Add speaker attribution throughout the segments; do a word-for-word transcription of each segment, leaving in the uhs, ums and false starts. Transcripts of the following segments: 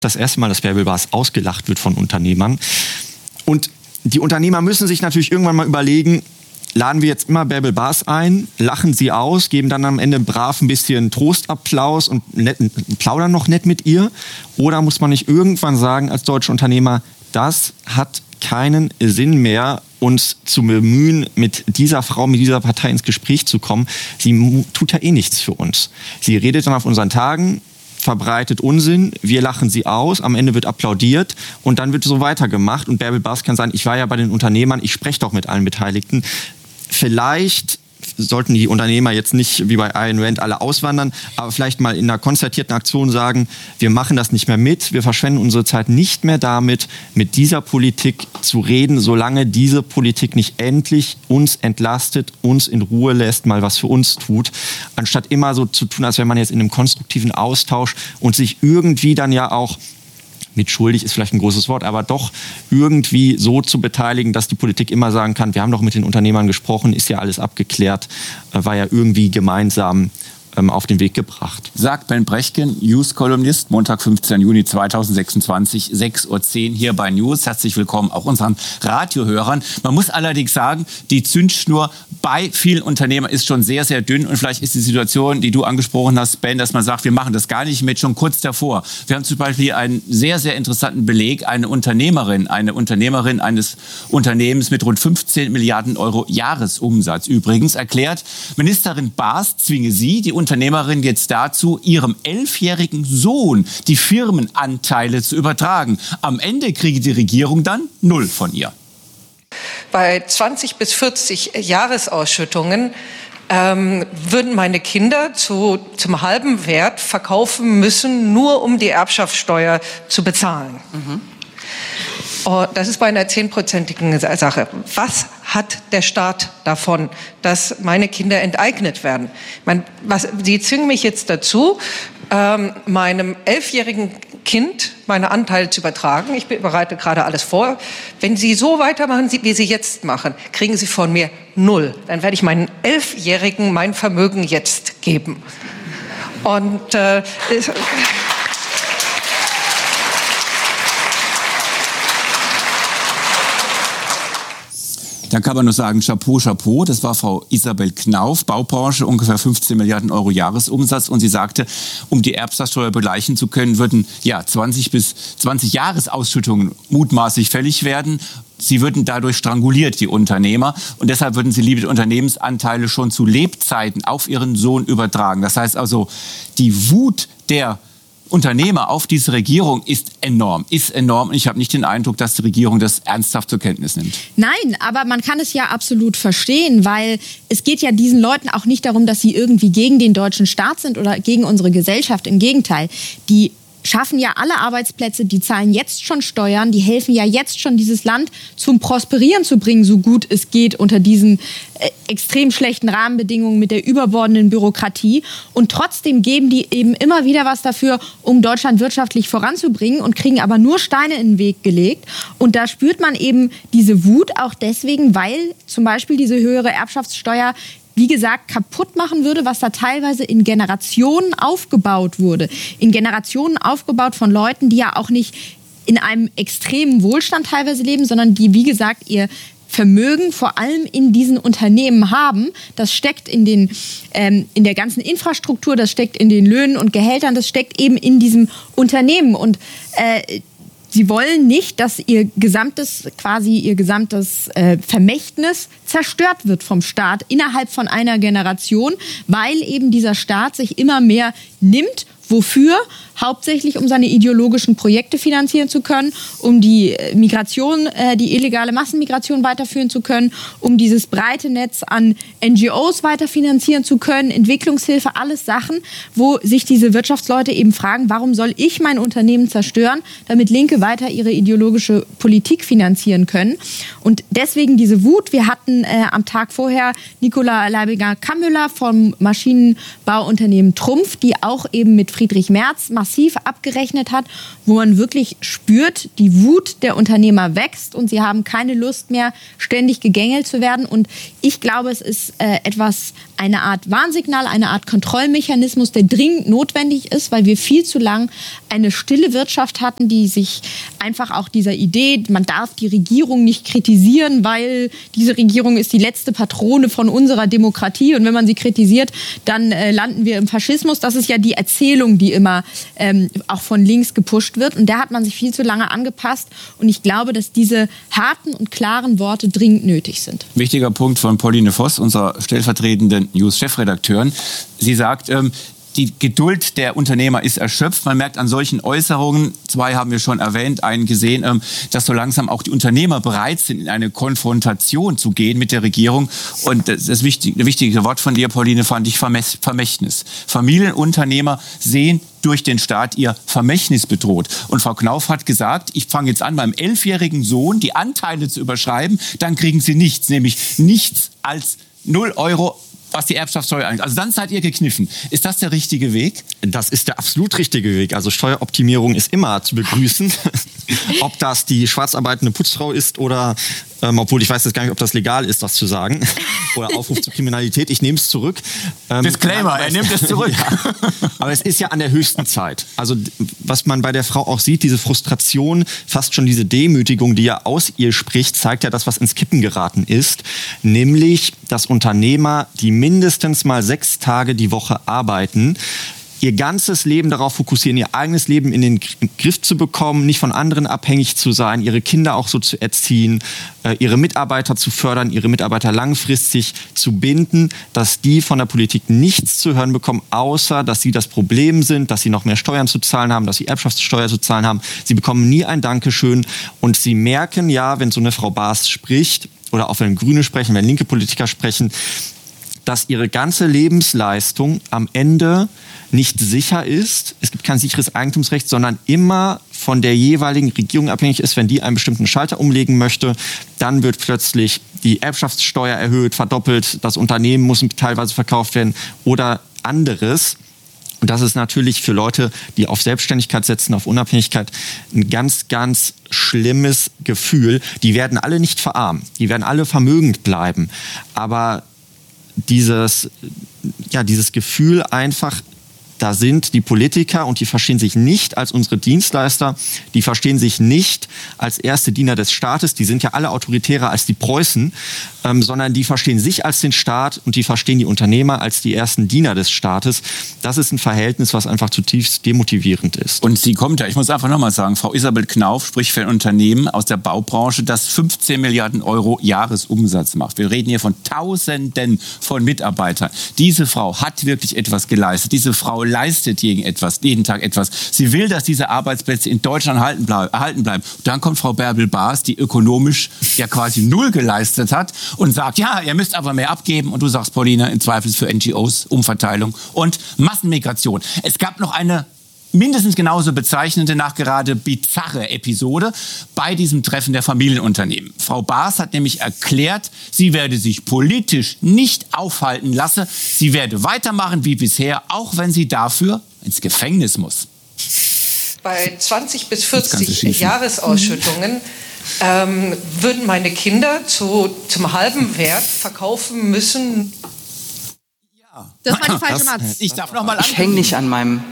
Speaker 1: das erste Mal, dass Bärbel Bas ausgelacht wird von Unternehmern. Und die Unternehmer müssen sich natürlich irgendwann mal überlegen, laden wir jetzt immer Bärbel Bas ein, lachen sie aus, geben dann am Ende brav ein bisschen Trostapplaus und net, plaudern noch nett mit ihr? Oder muss man nicht irgendwann sagen als deutsche Unternehmer, das hat keinen Sinn mehr, uns zu bemühen, mit dieser Frau, mit dieser Partei ins Gespräch zu kommen. Sie tut ja eh nichts für uns. Sie redet dann auf unseren Tagen, verbreitet Unsinn, wir lachen sie aus, am Ende wird applaudiert und dann wird so weitergemacht. Und Bärbel Bas kann sagen, ich war ja bei den Unternehmern, ich spreche doch mit allen Beteiligten. Vielleicht sollten die Unternehmer jetzt nicht wie bei Ayn Rand alle auswandern, aber vielleicht mal in einer konzertierten Aktion sagen, wir machen das nicht mehr mit, wir verschwenden unsere Zeit nicht mehr damit, mit dieser Politik zu reden, solange diese Politik nicht endlich uns entlastet, uns in Ruhe lässt, mal was für uns tut, anstatt immer so zu tun, als wäre man jetzt in einem konstruktiven Austausch und sich irgendwie dann ja auch mitschuldig ist vielleicht ein großes Wort, aber doch irgendwie so zu beteiligen, dass die Politik immer sagen kann, wir haben doch mit den Unternehmern gesprochen, ist ja alles abgeklärt, war ja irgendwie gemeinsam ähm, auf den Weg gebracht.
Speaker 2: Sagt Ben Brechtken, News-Kolumnist, Montag, fünfzehnten Juni zweitausendsechsundzwanzig, sechs Uhr zehn hier bei News. Herzlich willkommen auch unseren Radiohörern. Man muss allerdings sagen, die Zündschnur bei vielen Unternehmern ist schon sehr, sehr dünn. Und vielleicht ist die Situation, die du angesprochen hast, Ben, dass man sagt, wir machen das gar nicht mit, schon kurz davor. Wir haben zum Beispiel einen sehr, sehr interessanten Beleg. Eine Unternehmerin, eine Unternehmerin eines Unternehmens mit rund fünfzehn Milliarden Euro Jahresumsatz übrigens, erklärt, Ministerin Bas zwinge sie, die Unternehmerin, jetzt dazu, ihrem elfjährigen Sohn die Firmenanteile zu übertragen. Am Ende kriege die Regierung dann null von ihr.
Speaker 3: Bei zwanzig bis vierzig Jahresausschüttungen ähm, würden meine Kinder zu, zum halben Wert verkaufen müssen, nur um die Erbschaftssteuer zu bezahlen. Mhm. Oh, das ist bei einer zehnprozentigen Sache. Was hat der Staat davon, dass meine Kinder enteignet werden? Ich meine, was, Sie zwingen mich jetzt dazu, ähm, meinem elfjährigen Kind meine Anteile zu übertragen. Ich bereite gerade alles vor. Wenn Sie so weitermachen, wie Sie jetzt machen, kriegen Sie von mir null. Dann werde ich meinen Elfjährigen mein Vermögen jetzt geben. Und äh,
Speaker 2: Dann kann man nur sagen, Chapeau, Chapeau. Das war Frau Isabel Knauf, Baubranche, ungefähr fünfzehn Milliarden Euro Jahresumsatz. Und sie sagte, um die Erbschaftssteuer begleichen zu können, würden ja zwanzig bis zwanzig Jahresausschüttungen mutmaßlich fällig werden. Sie würden dadurch stranguliert, die Unternehmer. Und deshalb würden sie lieber die Unternehmensanteile schon zu Lebzeiten auf ihren Sohn übertragen. Das heißt also, die Wut der Unternehmer auf diese Regierung ist enorm, ist enorm. Und ich habe nicht den Eindruck, dass die Regierung das ernsthaft zur Kenntnis nimmt.
Speaker 4: Nein, aber man kann es ja absolut verstehen, weil es geht ja diesen Leuten auch nicht darum, dass sie irgendwie gegen den deutschen Staat sind oder gegen unsere Gesellschaft. Im Gegenteil, die schaffen ja alle Arbeitsplätze, die zahlen jetzt schon Steuern, die helfen ja jetzt schon, dieses Land zum Prosperieren zu bringen, so gut es geht unter diesen äh, extrem schlechten Rahmenbedingungen mit der überbordenden Bürokratie. Und trotzdem geben die eben immer wieder was dafür, um Deutschland wirtschaftlich voranzubringen und kriegen aber nur Steine in den Weg gelegt. Und da spürt man eben diese Wut auch deswegen, weil zum Beispiel diese höhere Erbschaftssteuer wie gesagt, kaputt machen würde, was da teilweise in Generationen aufgebaut wurde. In Generationen aufgebaut von Leuten, die ja auch nicht in einem extremen Wohlstand teilweise leben, sondern die, wie gesagt, ihr Vermögen vor allem in diesen Unternehmen haben. Das steckt in, den, ähm, in der ganzen Infrastruktur, das steckt in den Löhnen und Gehältern, das steckt eben in diesem Unternehmen. Und äh, sie wollen nicht, dass ihr gesamtes, quasi ihr gesamtes äh, Vermächtnis zerstört wird vom Staat innerhalb von einer Generation, weil eben dieser Staat sich immer mehr nimmt. Wofür? Hauptsächlich, um seine ideologischen Projekte finanzieren zu können, um die Migration, äh, die illegale Massenmigration weiterführen zu können, um dieses breite Netz an N G Os weiterfinanzieren zu können, Entwicklungshilfe, alles Sachen, wo sich diese Wirtschaftsleute eben fragen, warum soll ich mein Unternehmen zerstören, damit Linke weiter ihre ideologische Politik finanzieren können. Und deswegen diese Wut. Wir hatten äh, am Tag vorher Nicola Leibinger-Kammüller vom Maschinenbauunternehmen Trumpf, die auch eben mit Friedrich Merz massiv abgerechnet hat, wo man wirklich spürt, die Wut der Unternehmer wächst und sie haben keine Lust mehr, ständig gegängelt zu werden. Und ich glaube, es ist äh, etwas, eine Art Warnsignal, eine Art Kontrollmechanismus, der dringend notwendig ist, weil wir viel zu lang eine stille Wirtschaft hatten, die sich einfach auch dieser Idee, man darf die Regierung nicht kritisieren, weil diese Regierung ist die letzte Patrone von unserer Demokratie und wenn man sie kritisiert, dann äh, landen wir im Faschismus. Das ist ja die Erzählung, die immer ähm, auch von links gepusht wird und der hat man sich viel zu lange angepasst und ich glaube, dass diese harten und klaren Worte dringend nötig sind.
Speaker 2: Wichtiger Punkt von Pauline Voss, unserer stellvertretenden News-Chefredakteurin. Sie sagt, ähm, die Geduld der Unternehmer ist erschöpft. Man merkt an solchen Äußerungen, zwei haben wir schon erwähnt, einen gesehen, ähm, dass so langsam auch die Unternehmer bereit sind, in eine Konfrontation zu gehen mit der Regierung. Und das, das wichtige, wichtige Wort von dir, Pauline, fand ich Vermächtnis. Familienunternehmer sehen durch den Staat ihr Vermächtnis bedroht. Und Frau Knauf hat gesagt, ich fange jetzt an, meinem elfjährigen Sohn die Anteile zu überschreiben, dann kriegen sie nichts, nämlich nichts als null Euro, was die Erbschaftssteuer angeht. Also dann seid ihr gekniffen. Ist das der richtige Weg?
Speaker 1: Das ist der absolut richtige Weg. Also Steueroptimierung ist immer zu begrüßen. Ob das die schwarzarbeitende Putzfrau ist oder, ähm, obwohl ich weiß jetzt gar nicht, ob das legal ist, das zu sagen, oder Aufruf zur Kriminalität. Ich nehme es zurück. Ähm,
Speaker 2: Disclaimer, er nimmt es zurück.
Speaker 1: Ja. Aber es ist ja an der höchsten Zeit. Also was man bei der Frau auch sieht, diese Frustration, fast schon diese Demütigung, die ja aus ihr spricht, zeigt ja das, was ins Kippen geraten ist. Nämlich, dass Unternehmer, die mindestens mal sechs Tage die Woche arbeiten, ihr ganzes Leben darauf fokussieren, ihr eigenes Leben in den Griff zu bekommen, nicht von anderen abhängig zu sein, ihre Kinder auch so zu erziehen, ihre Mitarbeiter zu fördern, ihre Mitarbeiter langfristig zu binden, dass die von der Politik nichts zu hören bekommen, außer dass sie das Problem sind, dass sie noch mehr Steuern zu zahlen haben, dass sie Erbschaftssteuer zu zahlen haben. Sie bekommen nie ein Dankeschön und sie merken ja, wenn so eine Frau Baas spricht oder auch wenn Grüne sprechen, wenn linke Politiker sprechen, dass ihre ganze Lebensleistung am Ende nicht sicher ist. Es gibt kein sicheres Eigentumsrecht, sondern immer von der jeweiligen Regierung abhängig ist. Wenn die einen bestimmten Schalter umlegen möchte, dann wird plötzlich die Erbschaftssteuer erhöht, verdoppelt, das Unternehmen muss teilweise verkauft werden oder anderes. Und das ist natürlich für Leute, die auf Selbstständigkeit setzen, auf Unabhängigkeit, ein ganz, ganz schlimmes Gefühl. Die werden alle nicht verarmen, die werden alle vermögend bleiben. Aber dieses, ja, dieses Gefühl einfach, da sind die Politiker und die verstehen sich nicht als unsere Dienstleister, die verstehen sich nicht als erste Diener des Staates, die sind ja alle autoritärer als die Preußen, ähm, sondern die verstehen sich als den Staat und die verstehen die Unternehmer als die ersten Diener des Staates. Das ist ein Verhältnis, was einfach zutiefst demotivierend ist.
Speaker 2: Und sie kommt ja, ich muss einfach nochmal sagen, Frau Isabel Knauf spricht für ein Unternehmen aus der Baubranche, das fünfzehn Milliarden Euro Jahresumsatz macht. Wir reden hier von Tausenden von Mitarbeitern. Diese Frau hat wirklich etwas geleistet. Diese Frau leistet jeden, etwas, jeden Tag etwas. Sie will, dass diese Arbeitsplätze in Deutschland erhalten bleiben. Erhalten bleiben. Und dann kommt Frau Bärbel-Baas, die ökonomisch ja quasi null geleistet hat und sagt, ja, ihr müsst aber mehr abgeben. Und du sagst, Pauline, im Zweifel für N G Os, Umverteilung und Massenmigration. Es gab noch eine mindestens genauso bezeichnende, nachgerade bizarre Episode bei diesem Treffen der Familienunternehmen. Frau Baas hat nämlich erklärt, sie werde sich politisch nicht aufhalten lassen. Sie werde weitermachen wie bisher, auch wenn sie dafür ins Gefängnis muss.
Speaker 3: Bei zwanzig bis vierzig Jahresausschüttungen ähm, würden meine Kinder zu, zum halben Wert verkaufen müssen.
Speaker 2: Ja.
Speaker 4: Das war die falsche Matz.
Speaker 2: Ich darf noch mal
Speaker 5: Ich hänge nicht an meinem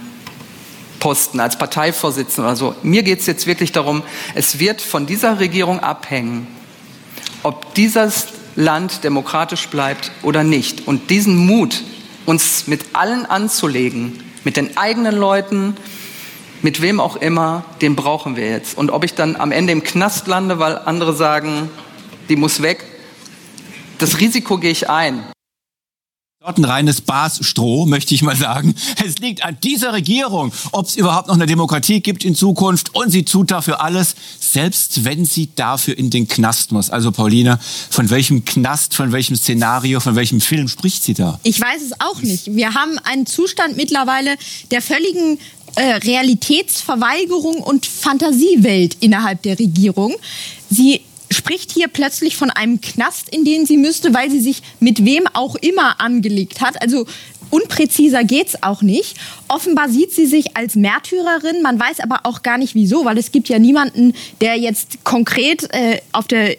Speaker 5: Posten als Parteivorsitzender oder so. Mir geht es jetzt wirklich darum, es wird von dieser Regierung abhängen, ob dieses Land demokratisch bleibt oder nicht. Und diesen Mut, uns mit allen anzulegen, mit den eigenen Leuten, mit wem auch immer, den brauchen wir jetzt. Und ob ich dann am Ende im Knast lande, weil andere sagen, die muss weg, das Risiko gehe ich ein.
Speaker 2: Ein reines Baas-Stroh, möchte ich mal sagen. Es liegt an dieser Regierung, ob es überhaupt noch eine Demokratie gibt in Zukunft und sie tut dafür alles, selbst wenn sie dafür in den Knast muss. Also Pauline, von welchem Knast, von welchem Szenario, von welchem Film spricht sie da?
Speaker 4: Ich weiß es auch nicht. Wir haben einen Zustand mittlerweile der völligen äh, Realitätsverweigerung und Fantasiewelt innerhalb der Regierung. Sie spricht hier plötzlich von einem Knast, in den sie müsste, weil sie sich mit wem auch immer angelegt hat. Also unpräziser geht's auch nicht. Offenbar sieht sie sich als Märtyrerin. Man weiß aber auch gar nicht wieso, weil es gibt ja niemanden, der jetzt konkret äh, auf der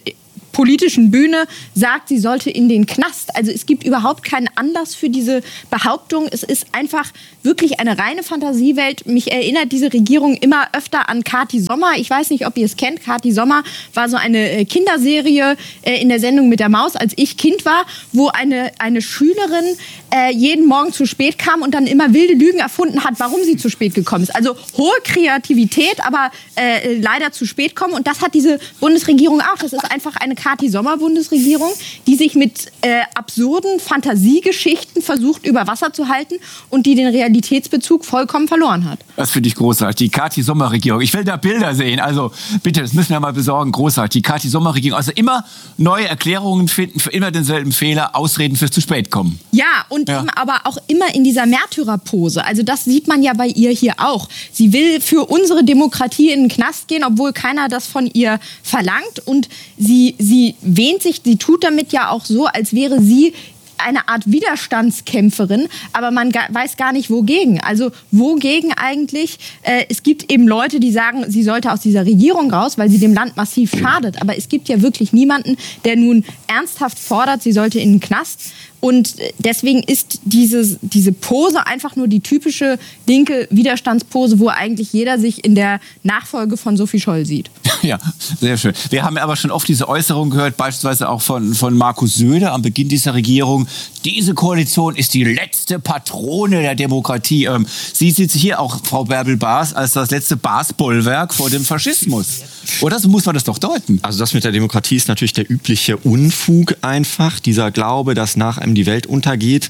Speaker 4: politischen Bühne sagt, sie sollte in den Knast. Also es gibt überhaupt keinen Anlass für diese Behauptung. Es ist einfach wirklich eine reine Fantasiewelt. Mich erinnert diese Regierung immer öfter an Kathi Sommer. Ich weiß nicht, ob ihr es kennt. Kathi Sommer war so eine Kinderserie in der Sendung mit der Maus, als ich Kind war, wo eine, eine Schülerin äh, jeden Morgen zu spät kam und dann immer wilde Lügen erfunden hat, warum sie zu spät gekommen ist. Also hohe Kreativität, aber äh, leider zu spät kommen. Und das hat diese Bundesregierung auch. Das ist einfach eine Kathi Sommer-Bundesregierung, die sich mit äh, absurden Fantasiegeschichten versucht, über Wasser zu halten und die den Realitätsbezug vollkommen verloren hat.
Speaker 2: Das finde ich großartig. Die Kathi Sommer-Regierung. Ich will da Bilder sehen. Also bitte, das müssen wir mal besorgen. Großartig. Die Kathi Sommer-Regierung. Also immer neue Erklärungen finden für immer denselben Fehler, Ausreden fürs zu spät kommen.
Speaker 4: Ja, und ja. Eben aber auch immer in dieser Märtyrerpose. Also das sieht man ja bei ihr hier auch. Sie will für unsere Demokratie in den Knast gehen, obwohl keiner das von ihr verlangt. Und sie, sie wähnt sich, sie tut damit ja auch so, als wäre sie eine Art Widerstandskämpferin, aber man ga- weiß gar nicht, wogegen. Also wogegen eigentlich? Äh, es gibt eben Leute, die sagen, sie sollte aus dieser Regierung raus, weil sie dem Land massiv schadet. Aber es gibt ja wirklich niemanden, der nun ernsthaft fordert, sie sollte in den Knast. Und deswegen ist diese, diese Pose einfach nur die typische linke Widerstandspose, wo eigentlich jeder sich in der Nachfolge von Sophie Scholl sieht.
Speaker 2: Ja, sehr schön. Wir haben aber schon oft diese Äußerung gehört, beispielsweise auch von, von Markus Söder am Beginn dieser Regierung. Diese Koalition ist die letzte Patrone der Demokratie. Ähm, Sie sieht sich hier auch, Frau Bärbel-Baas, als das letzte Baas-Bollwerk vor dem Faschismus. Oder so muss man das doch deuten.
Speaker 1: Also das mit der Demokratie ist natürlich der übliche Unfug einfach. Dieser Glaube, dass nach einem die Welt untergeht,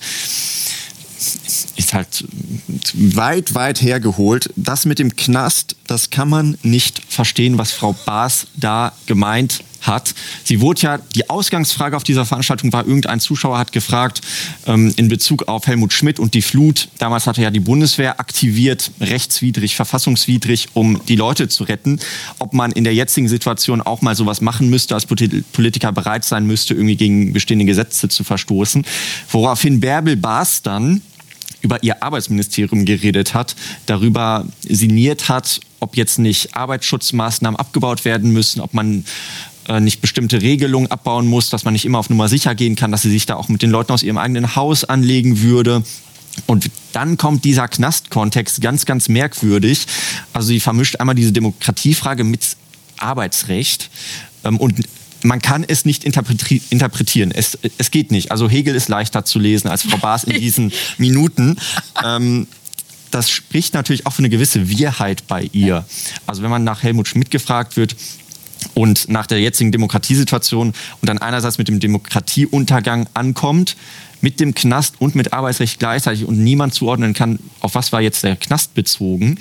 Speaker 1: ist halt weit, weit hergeholt. Das mit dem Knast, das kann man nicht verstehen, was Frau Baas da gemeint hat. Sie wurde ja, die Ausgangsfrage auf dieser Veranstaltung war, irgendein Zuschauer hat gefragt, ähm, in Bezug auf Helmut Schmidt und die Flut. Damals hatte ja die Bundeswehr aktiviert, rechtswidrig, verfassungswidrig, um die Leute zu retten. Ob man in der jetzigen Situation auch mal sowas machen müsste, als Politiker bereit sein müsste, irgendwie gegen bestehende Gesetze zu verstoßen. Woraufhin Bärbel-Baas dann über ihr Arbeitsministerium geredet hat, darüber sinniert hat, ob jetzt nicht Arbeitsschutzmaßnahmen abgebaut werden müssen, ob man äh, nicht bestimmte Regelungen abbauen muss, dass man nicht immer auf Nummer sicher gehen kann, dass sie sich da auch mit den Leuten aus ihrem eigenen Haus anlegen würde. Und dann kommt dieser Knastkontext ganz, ganz merkwürdig. Also sie vermischt einmal diese Demokratiefrage mit Arbeitsrecht ähm, und man kann es nicht interpreti- interpretieren. Es, es geht nicht. Also Hegel ist leichter zu lesen als Frau Baas in diesen Minuten. Ähm, das spricht natürlich auch für eine gewisse Wirrheit bei ihr. Also wenn man nach Helmut Schmidt gefragt wird und nach der jetzigen Demokratiesituation und dann einerseits mit dem Demokratieuntergang ankommt, mit dem Knast und mit Arbeitsrecht gleichzeitig und niemand zuordnen kann, auf was war jetzt der Knast bezogen,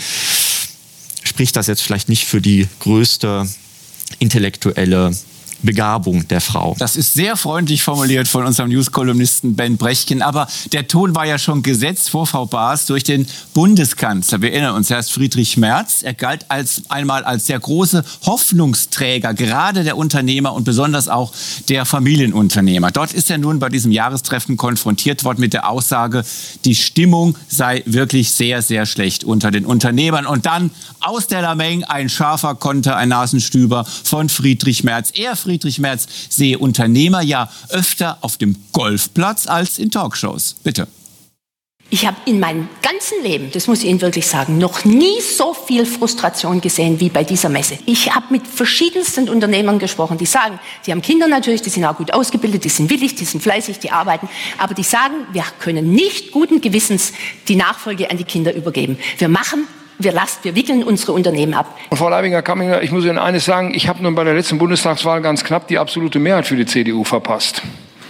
Speaker 1: spricht das jetzt vielleicht nicht für die größte intellektuelle Begabung der Frau.
Speaker 2: Das ist sehr freundlich formuliert von unserem News-Kolumnisten Ben Brechtken. Aber der Ton war ja schon gesetzt vor Frau Baas durch den Bundeskanzler. Wir erinnern uns, er ist Friedrich Merz. Er galt als, einmal als der große Hoffnungsträger, gerade der Unternehmer und besonders auch der Familienunternehmer. Dort ist er nun bei diesem Jahrestreffen konfrontiert worden mit der Aussage, die Stimmung sei wirklich sehr, sehr schlecht unter den Unternehmern. Und dann aus der Lameng ein scharfer Konter, ein Nasenstüber von Friedrich Merz. Er, Friedrich Merz, sehe Unternehmer ja öfter auf dem Golfplatz als in Talkshows. Bitte.
Speaker 6: Ich habe in meinem ganzen Leben, das muss ich Ihnen wirklich sagen, noch nie so viel Frustration gesehen wie bei dieser Messe. Ich habe mit verschiedensten Unternehmern gesprochen, die sagen, die haben Kinder natürlich, die sind auch gut ausgebildet, die sind willig, die sind fleißig, die arbeiten, aber die sagen, wir können nicht guten Gewissens die Nachfolge an die Kinder übergeben. Wir machen Wir, lassen, wir wickeln unsere Unternehmen ab.
Speaker 7: Frau Leibinger-Kamminger, ich muss Ihnen eines sagen, ich habe nun bei der letzten Bundestagswahl ganz knapp die absolute Mehrheit für die C D U verpasst.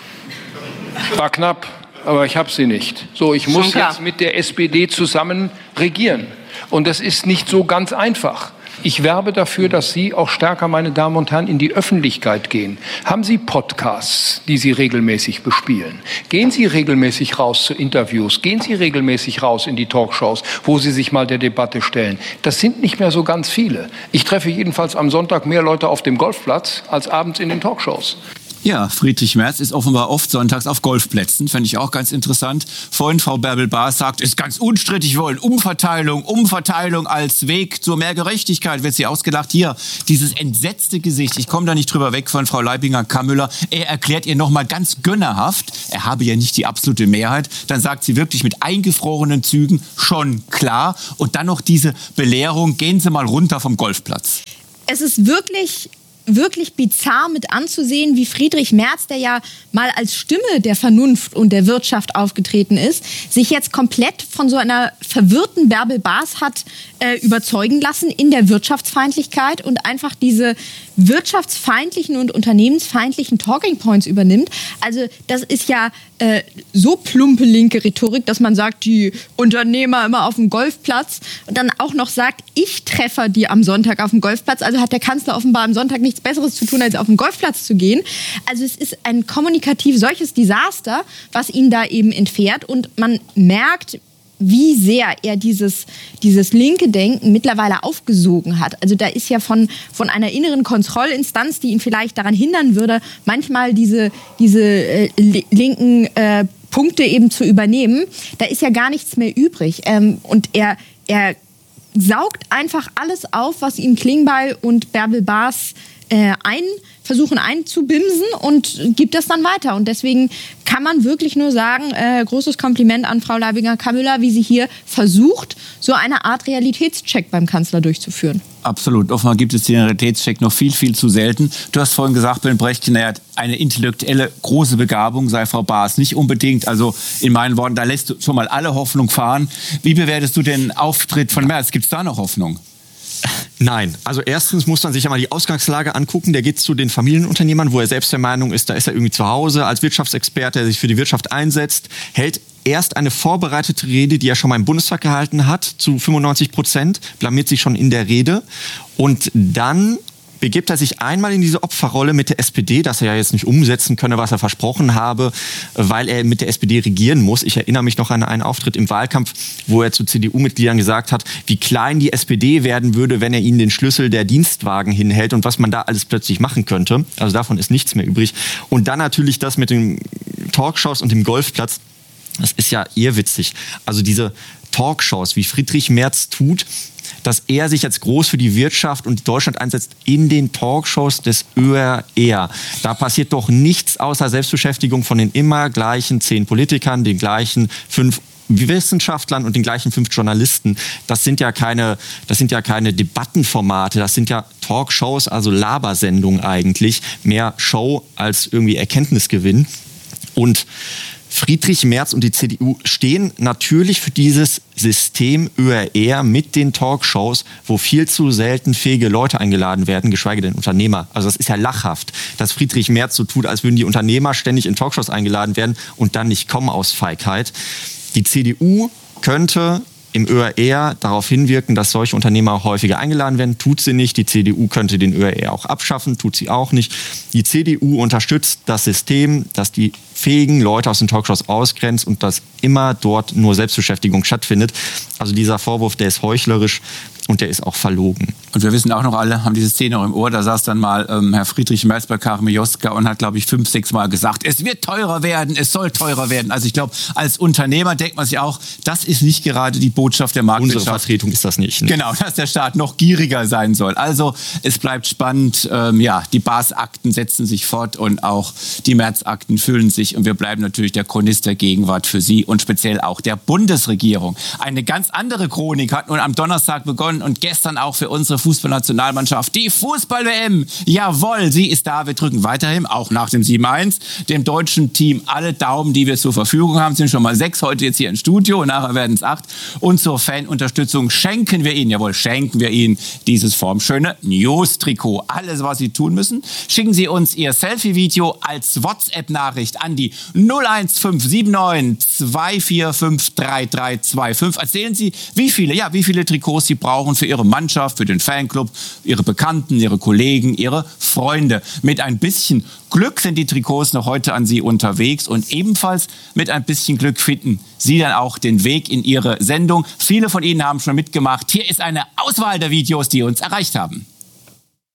Speaker 7: War knapp, aber ich habe sie nicht. So, ich muss jetzt mit der S P D zusammen regieren. Und das ist nicht so ganz einfach. Ich werbe dafür, dass Sie auch stärker, meine Damen und Herren, in die Öffentlichkeit gehen. Haben Sie Podcasts, die Sie regelmäßig bespielen? Gehen Sie regelmäßig raus zu Interviews? Gehen Sie regelmäßig raus in die Talkshows, wo Sie sich mal der Debatte stellen? Das sind nicht mehr so ganz viele. Ich treffe jedenfalls am Sonntag mehr Leute auf dem Golfplatz als abends in den Talkshows.
Speaker 2: Ja, Friedrich Merz ist offenbar oft sonntags auf Golfplätzen, fände ich auch ganz interessant. Vorhin Frau Bärbel-Baas sagt, ist ganz unstrittig, wir wollen Umverteilung, Umverteilung als Weg zu mehr Gerechtigkeit, wird sie ausgelacht. Hier, dieses entsetzte Gesicht, ich komme da nicht drüber weg von Frau Leibinger-Kammüller, er erklärt ihr nochmal ganz gönnerhaft, er habe ja nicht die absolute Mehrheit, dann sagt sie wirklich mit eingefrorenen Zügen, schon klar. Und dann noch diese Belehrung, gehen Sie mal runter vom Golfplatz.
Speaker 4: Es ist wirklich... wirklich bizarr mit anzusehen, wie Friedrich Merz, der ja mal als Stimme der Vernunft und der Wirtschaft aufgetreten ist, sich jetzt komplett von so einer verwirrten Bärbel-Baas hat äh, überzeugen lassen in der Wirtschaftsfeindlichkeit und einfach diese wirtschaftsfeindlichen und unternehmensfeindlichen Talking Points übernimmt. Also das ist ja äh, so plumpe linke Rhetorik, dass man sagt, die Unternehmer immer auf dem Golfplatz und dann auch noch sagt, ich treffe die am Sonntag auf dem Golfplatz. Also hat der Kanzler offenbar am Sonntag nichts Besseres zu tun, als auf den Golfplatz zu gehen. Also es ist ein kommunikativ solches Desaster, was ihn da eben entfährt. Und man merkt, wie sehr er dieses, dieses linke Denken mittlerweile aufgesogen hat. Also da ist ja von, von einer inneren Kontrollinstanz, die ihn vielleicht daran hindern würde, manchmal diese, diese äh, linken äh, Punkte eben zu übernehmen, da ist ja gar nichts mehr übrig. Ähm, und er, er saugt einfach alles auf, was ihm Klingbeil und Bärbel-Baas äh, ein, versuchen einzubimsen und gibt das dann weiter. Und deswegen kann man wirklich nur sagen, äh, großes Kompliment an Frau Leibinger-Kammüller, wie sie hier versucht, so eine Art Realitätscheck beim Kanzler durchzuführen.
Speaker 2: Absolut. Offenbar gibt es den Realitätscheck noch viel, viel zu selten. Du hast vorhin gesagt, Ben Brechtchen, er hat eine intellektuelle große Begabung, sei Frau Baas nicht unbedingt. Also in meinen Worten, da lässt du schon mal alle Hoffnung fahren. Wie bewertest du den Auftritt von Merz? Gibt es da noch Hoffnung?
Speaker 1: Nein, also erstens muss man sich ja mal die Ausgangslage angucken. Der geht zu den Familienunternehmern, wo er selbst der Meinung ist, da ist er irgendwie zu Hause als Wirtschaftsexperte, der sich für die Wirtschaft einsetzt, hält erst eine vorbereitete Rede, die er schon mal im Bundestag gehalten hat, zu fünfundneunzig Prozent, blamiert sich schon in der Rede und dann begibt er sich einmal in diese Opferrolle mit der S P D, dass er ja jetzt nicht umsetzen könne, was er versprochen habe, weil er mit der S P D regieren muss. Ich erinnere mich noch an einen Auftritt im Wahlkampf, wo er zu C D U-Mitgliedern gesagt hat, wie klein die S P D werden würde, wenn er ihnen den Schlüssel der Dienstwagen hinhält und was man da alles plötzlich machen könnte. Also davon ist nichts mehr übrig. Und dann natürlich das mit den Talkshows und dem Golfplatz. Das ist ja irrwitzig. Also diese Talkshows, wie Friedrich Merz tut, dass er sich jetzt groß für die Wirtschaft und Deutschland einsetzt in den Talkshows des Ö R R. Da passiert doch nichts außer Selbstbeschäftigung von den immer gleichen zehn Politikern, den gleichen fünf Wissenschaftlern und den gleichen fünf Journalisten. Das sind ja keine, das sind ja keine Debattenformate, das sind ja Talkshows, also Labersendungen eigentlich. Mehr Show als irgendwie Erkenntnisgewinn. Und Friedrich Merz und die C D U stehen natürlich für dieses System Ö R R mit den Talkshows, wo viel zu selten fähige Leute eingeladen werden, geschweige denn Unternehmer. Also das ist ja lachhaft, dass Friedrich Merz so tut, als würden die Unternehmer ständig in Talkshows eingeladen werden und dann nicht kommen aus Feigheit. Die C D U könnte im Ö R R darauf hinwirken, dass solche Unternehmer häufiger eingeladen werden. Tut sie nicht. Die C D U könnte den Ö R R auch abschaffen. Tut sie auch nicht. Die C D U unterstützt das System, das die fähigen Leute aus den Talkshows ausgrenzt und dass immer dort nur Selbstbeschäftigung stattfindet. Also dieser Vorwurf, der ist heuchlerisch und der ist auch verlogen. Und wir wissen auch noch alle, haben diese Szene noch im Ohr, da saß dann mal ähm, Herr Friedrich Merz bei Karin Mioska und hat, glaube ich, fünf, sechs Mal gesagt, es wird teurer werden, es soll teurer werden. Also ich glaube, als Unternehmer denkt man sich auch, das ist nicht gerade die Botschaft der Marktwirtschaft. Unsere Vertretung ist das nicht. Ne? Genau, dass der Staat noch gieriger sein soll. Also es bleibt spannend. Ähm, ja, die Baas-Akten setzen sich fort und auch die Merz-Akten füllen sich. Und wir bleiben natürlich der Chronist der Gegenwart für Sie und speziell auch der Bundesregierung. Eine ganz andere Chronik hat nun am Donnerstag begonnen und gestern auch für unsere Fußballnationalmannschaft. Die Fußball-W M, jawohl, sie ist da. Wir drücken weiterhin, auch nach dem sieben eins, dem deutschen Team alle Daumen, die wir zur Verfügung haben. Es sind schon mal sechs heute jetzt hier im Studio, nachher werden es acht. Und zur Fanunterstützung schenken wir Ihnen, jawohl, schenken wir Ihnen dieses formschöne News-Trikot. Alles, was Sie tun müssen, schicken Sie uns Ihr Selfie-Video als WhatsApp-Nachricht an die null eins fünf sieben neun zwei vier fünf drei drei zwei fünf. Erzählen Sie, wie viele, ja, wie viele Trikots Sie brauchen für Ihre Mannschaft, für den Fanclub, Ihre Bekannten, Ihre Kollegen, Ihre Freunde. Mit ein bisschen Glück sind die Trikots noch heute an Sie unterwegs und ebenfalls mit ein bisschen Glück finden Sie dann auch den Weg in Ihre Sendung. Viele von Ihnen haben schon mitgemacht. Hier ist eine Auswahl der Videos, die uns erreicht haben.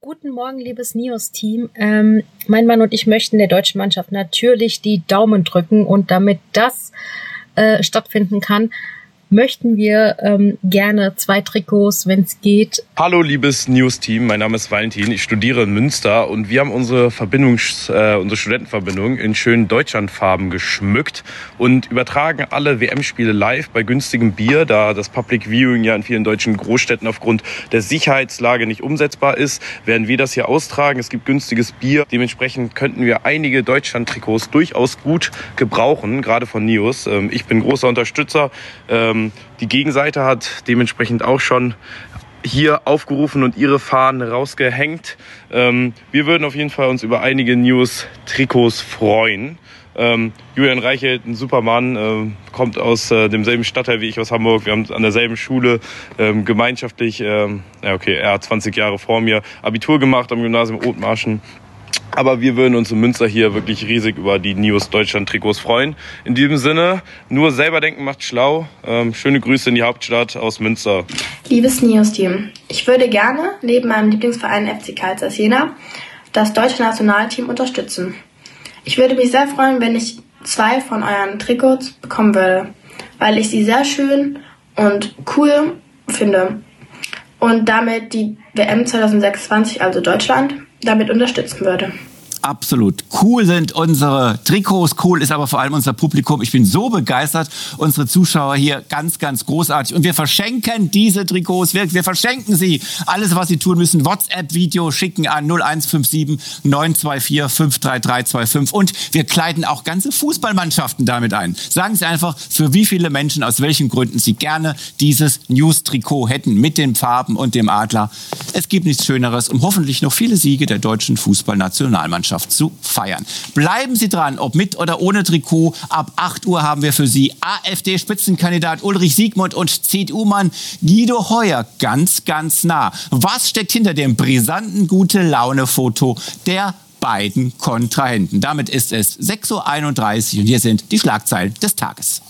Speaker 8: Guten Morgen, liebes Neos-Team. Ähm, mein Mann und ich möchten der deutschen Mannschaft natürlich die Daumen drücken und damit das äh, stattfinden kann, möchten wir ähm, gerne zwei Trikots, wenn es geht.
Speaker 9: Hallo liebes News-Team, mein Name ist Valentin, ich studiere in Münster und wir haben unsere Verbindungs-, äh, unsere Studentenverbindung in schönen Deutschlandfarben geschmückt und übertragen alle W M-Spiele live bei günstigem Bier, da das Public Viewing ja in vielen deutschen Großstädten aufgrund der Sicherheitslage nicht umsetzbar ist, werden wir das hier austragen. Es gibt günstiges Bier, dementsprechend könnten wir einige Deutschland-Trikots durchaus gut gebrauchen, gerade von Neos. Ähm, ich bin großer Unterstützer. Ähm, Die Gegenseite hat dementsprechend auch schon hier aufgerufen und ihre Fahnen rausgehängt. Ähm, wir würden auf jeden Fall uns über einige News-Trikots freuen. Ähm, Julian Reichelt, ein super Mann, äh, kommt aus äh, demselben Stadtteil wie ich aus Hamburg. Wir haben an derselben Schule ähm, gemeinschaftlich, ähm, ja okay, er hat zwanzig Jahre vor mir Abitur gemacht am Gymnasium Othmarschen. Aber wir würden uns in Münster hier wirklich riesig über die Neos Deutschland Trikots freuen. In diesem Sinne, nur selber denken macht schlau. Ähm, schöne Grüße in die Hauptstadt aus Münster.
Speaker 10: Liebes Neos-Team, ich würde gerne neben meinem Lieblingsverein F C Karl Zeiss Jena das deutsche Nationalteam unterstützen. Ich würde mich sehr freuen, wenn ich zwei von euren Trikots bekommen würde, weil ich sie sehr schön und cool finde und damit die W M zwanzig sechsundzwanzig, also Deutschland, damit unterstützen würde.
Speaker 2: Absolut. Cool sind unsere Trikots, cool ist aber vor allem unser Publikum. Ich bin so begeistert, unsere Zuschauer hier ganz, ganz großartig. Und wir verschenken diese Trikots, wir, wir verschenken sie. Alles, was Sie tun müssen, WhatsApp-Video schicken an null eins fünf sieben neun zwei vier fünf drei drei zwei fünf. Und wir kleiden auch ganze Fußballmannschaften damit ein. Sagen Sie einfach, für wie viele Menschen, aus welchen Gründen Sie gerne dieses News-Trikot hätten mit den Farben und dem Adler. Es gibt nichts Schöneres, um hoffentlich noch viele Siege der deutschen Fußballnationalmannschaft zu feiern. Bleiben Sie dran, ob mit oder ohne Trikot. Ab acht Uhr haben wir für Sie AfD-Spitzenkandidat Ulrich Siegmund und C D U-Mann Guido Heuer ganz, ganz nah. Was steckt hinter dem brisanten Gute-Laune-Foto der beiden Kontrahenten? Damit ist es sechs Uhr einunddreißig und hier sind die Schlagzeilen des Tages.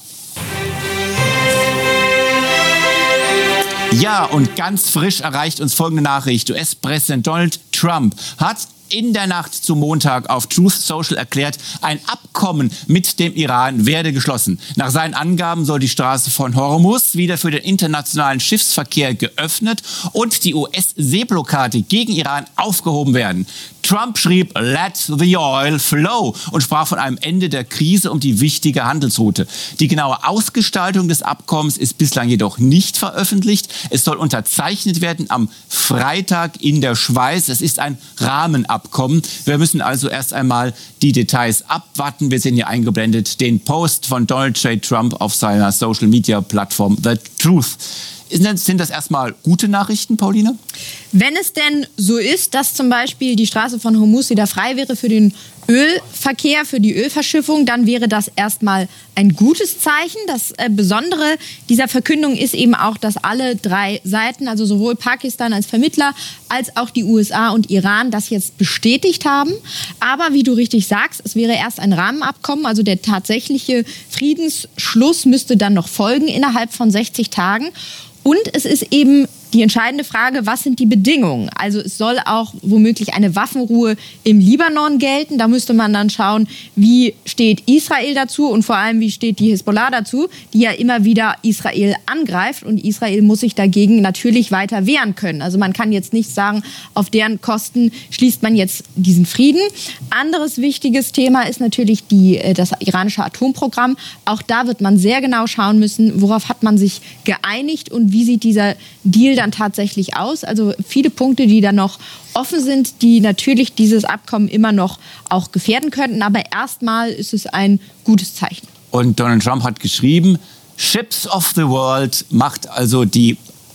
Speaker 2: Ja, und ganz frisch erreicht uns folgende Nachricht. U S-Präsident Donald Trump hat in der Nacht zum Montag auf Truth Social erklärt, ein Abkommen mit dem Iran werde geschlossen. Nach seinen Angaben soll die Straße von Hormuz wieder für den internationalen Schiffsverkehr geöffnet und die U S-Seeblockade gegen Iran aufgehoben werden. Trump schrieb "Let the oil flow" und sprach von einem Ende der Krise um die wichtige Handelsroute. Die genaue Ausgestaltung des Abkommens ist bislang jedoch nicht veröffentlicht. Es soll unterzeichnet werden am Freitag in der Schweiz. Es ist ein Rahmenabkommen. Wir müssen also erst einmal die Details abwarten. Wir sehen hier eingeblendet den Post von Donald J. Trump auf seiner Social-Media-Plattform The Truth. Sind das erstmal gute Nachrichten, Pauline?
Speaker 4: Wenn es denn so ist, dass zum Beispiel die Straße von Hormuz wieder frei wäre für den Ölverkehr, für die Ölverschiffung, dann wäre das erstmal ein gutes Zeichen. Das äh, Besondere dieser Verkündung ist eben auch, dass alle drei Seiten, also sowohl Pakistan als Vermittler als auch die U S A und Iran, das jetzt bestätigt haben. Aber wie du richtig sagst, es wäre erst ein Rahmenabkommen, also der tatsächliche Friedensschluss müsste dann noch folgen innerhalb von sechzig Tagen. Und es ist eben die entscheidende Frage, was sind die Bedingungen? Also es soll auch womöglich eine Waffenruhe im Libanon gelten. Da müsste man dann schauen, wie steht Israel dazu und vor allem, wie steht die Hisbollah dazu, die ja immer wieder Israel angreift. Und Israel muss sich dagegen natürlich weiter wehren können. Also man kann jetzt nicht sagen, auf deren Kosten schließt man jetzt diesen Frieden. Anderes wichtiges Thema ist natürlich die, das iranische Atomprogramm. Auch da wird man sehr genau schauen müssen, worauf hat man sich geeinigt und wie sieht dieser Deal dann tatsächlich aus. Also viele Punkte, die da noch offen sind, die natürlich dieses Abkommen immer noch auch gefährden könnten. Aber erstmal ist es ein gutes Zeichen.
Speaker 2: Und Donald Trump hat geschrieben, Ships of the World macht also die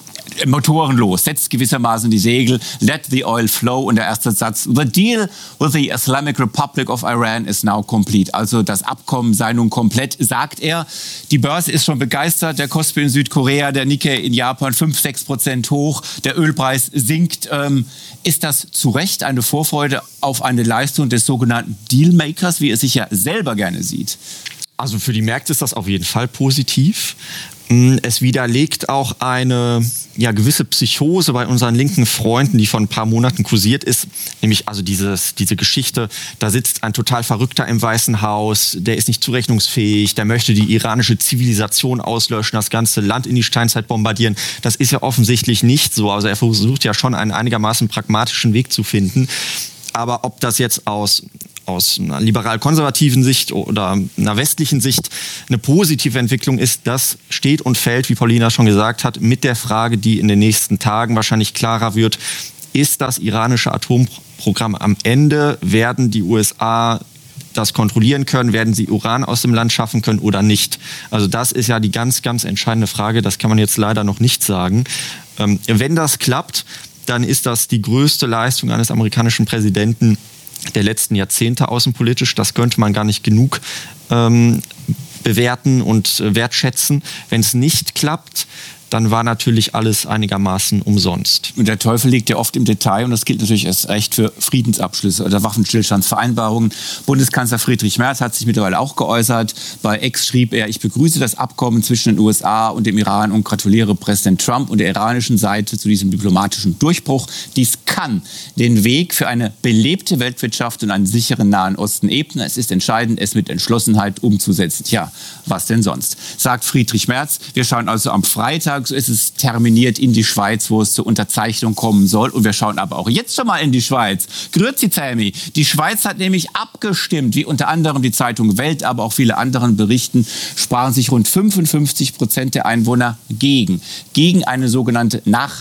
Speaker 2: Motoren los, setzt gewissermaßen die Segel, let the oil flow und der erste Satz, the deal with the Islamic Republic of Iran is now complete. Also das Abkommen sei nun komplett, sagt er. Die Börse ist schon begeistert, der Kospi in Südkorea, der Nikkei in Japan fünf, sechs Prozent hoch, der Ölpreis sinkt. Ähm, ist das zu Recht eine Vorfreude auf eine Leistung des sogenannten Dealmakers, wie er sich ja selber gerne sieht?
Speaker 1: Also für die Märkte ist das auf jeden Fall positiv. Es widerlegt auch eine ja, gewisse Psychose bei unseren linken Freunden, die vor ein paar Monaten kursiert ist. Nämlich also dieses, diese Geschichte, da sitzt ein total Verrückter im Weißen Haus, der ist nicht zurechnungsfähig, der möchte die iranische Zivilisation auslöschen, das ganze Land in die Steinzeit bombardieren. Das ist ja offensichtlich nicht so. Also er versucht ja schon einen einigermaßen pragmatischen Weg zu finden. Aber ob das jetzt aus... aus einer liberal-konservativen Sicht oder einer westlichen Sicht eine positive Entwicklung ist, das steht und fällt, wie Paulina schon gesagt hat, mit der Frage, die in den nächsten Tagen wahrscheinlich klarer wird, ist das iranische Atomprogramm am Ende? Werden die U S A das kontrollieren können? Werden sie Uran aus dem Land schaffen können oder nicht? Also das ist ja die ganz, ganz entscheidende Frage. Das kann man jetzt leider noch nicht sagen. Ähm, wenn das klappt, dann ist das die größte Leistung eines amerikanischen Präsidenten der letzten Jahrzehnte außenpolitisch. Das könnte man gar nicht genug ähm, bewerten und äh, wertschätzen. Wenn es nicht klappt, dann war natürlich alles einigermaßen umsonst.
Speaker 2: Und der Teufel liegt ja oft im Detail und das gilt natürlich erst recht für Friedensabschlüsse oder Waffenstillstandsvereinbarungen. Bundeskanzler Friedrich Merz hat sich mittlerweile auch geäußert. Bei X schrieb er, ich begrüße das Abkommen zwischen den U S A und dem Iran und gratuliere Präsident Trump und der iranischen Seite zu diesem diplomatischen Durchbruch. Dies kann den Weg für eine belebte Weltwirtschaft und einen sicheren Nahen Osten ebnen. Es ist entscheidend, es mit Entschlossenheit umzusetzen. Tja, was denn sonst? Sagt Friedrich Merz. Wir schauen also am Freitag, so ist es terminiert, in die Schweiz, wo es zur Unterzeichnung kommen soll. Und wir schauen aber auch jetzt schon mal in die Schweiz. Grüezi Zelmi. Die Schweiz hat nämlich abgestimmt, wie unter anderem die Zeitung Welt, aber auch viele anderen berichten, sprachen sich rund fünfundfünfzig Prozent der Einwohner gegen. Gegen eine sogenannte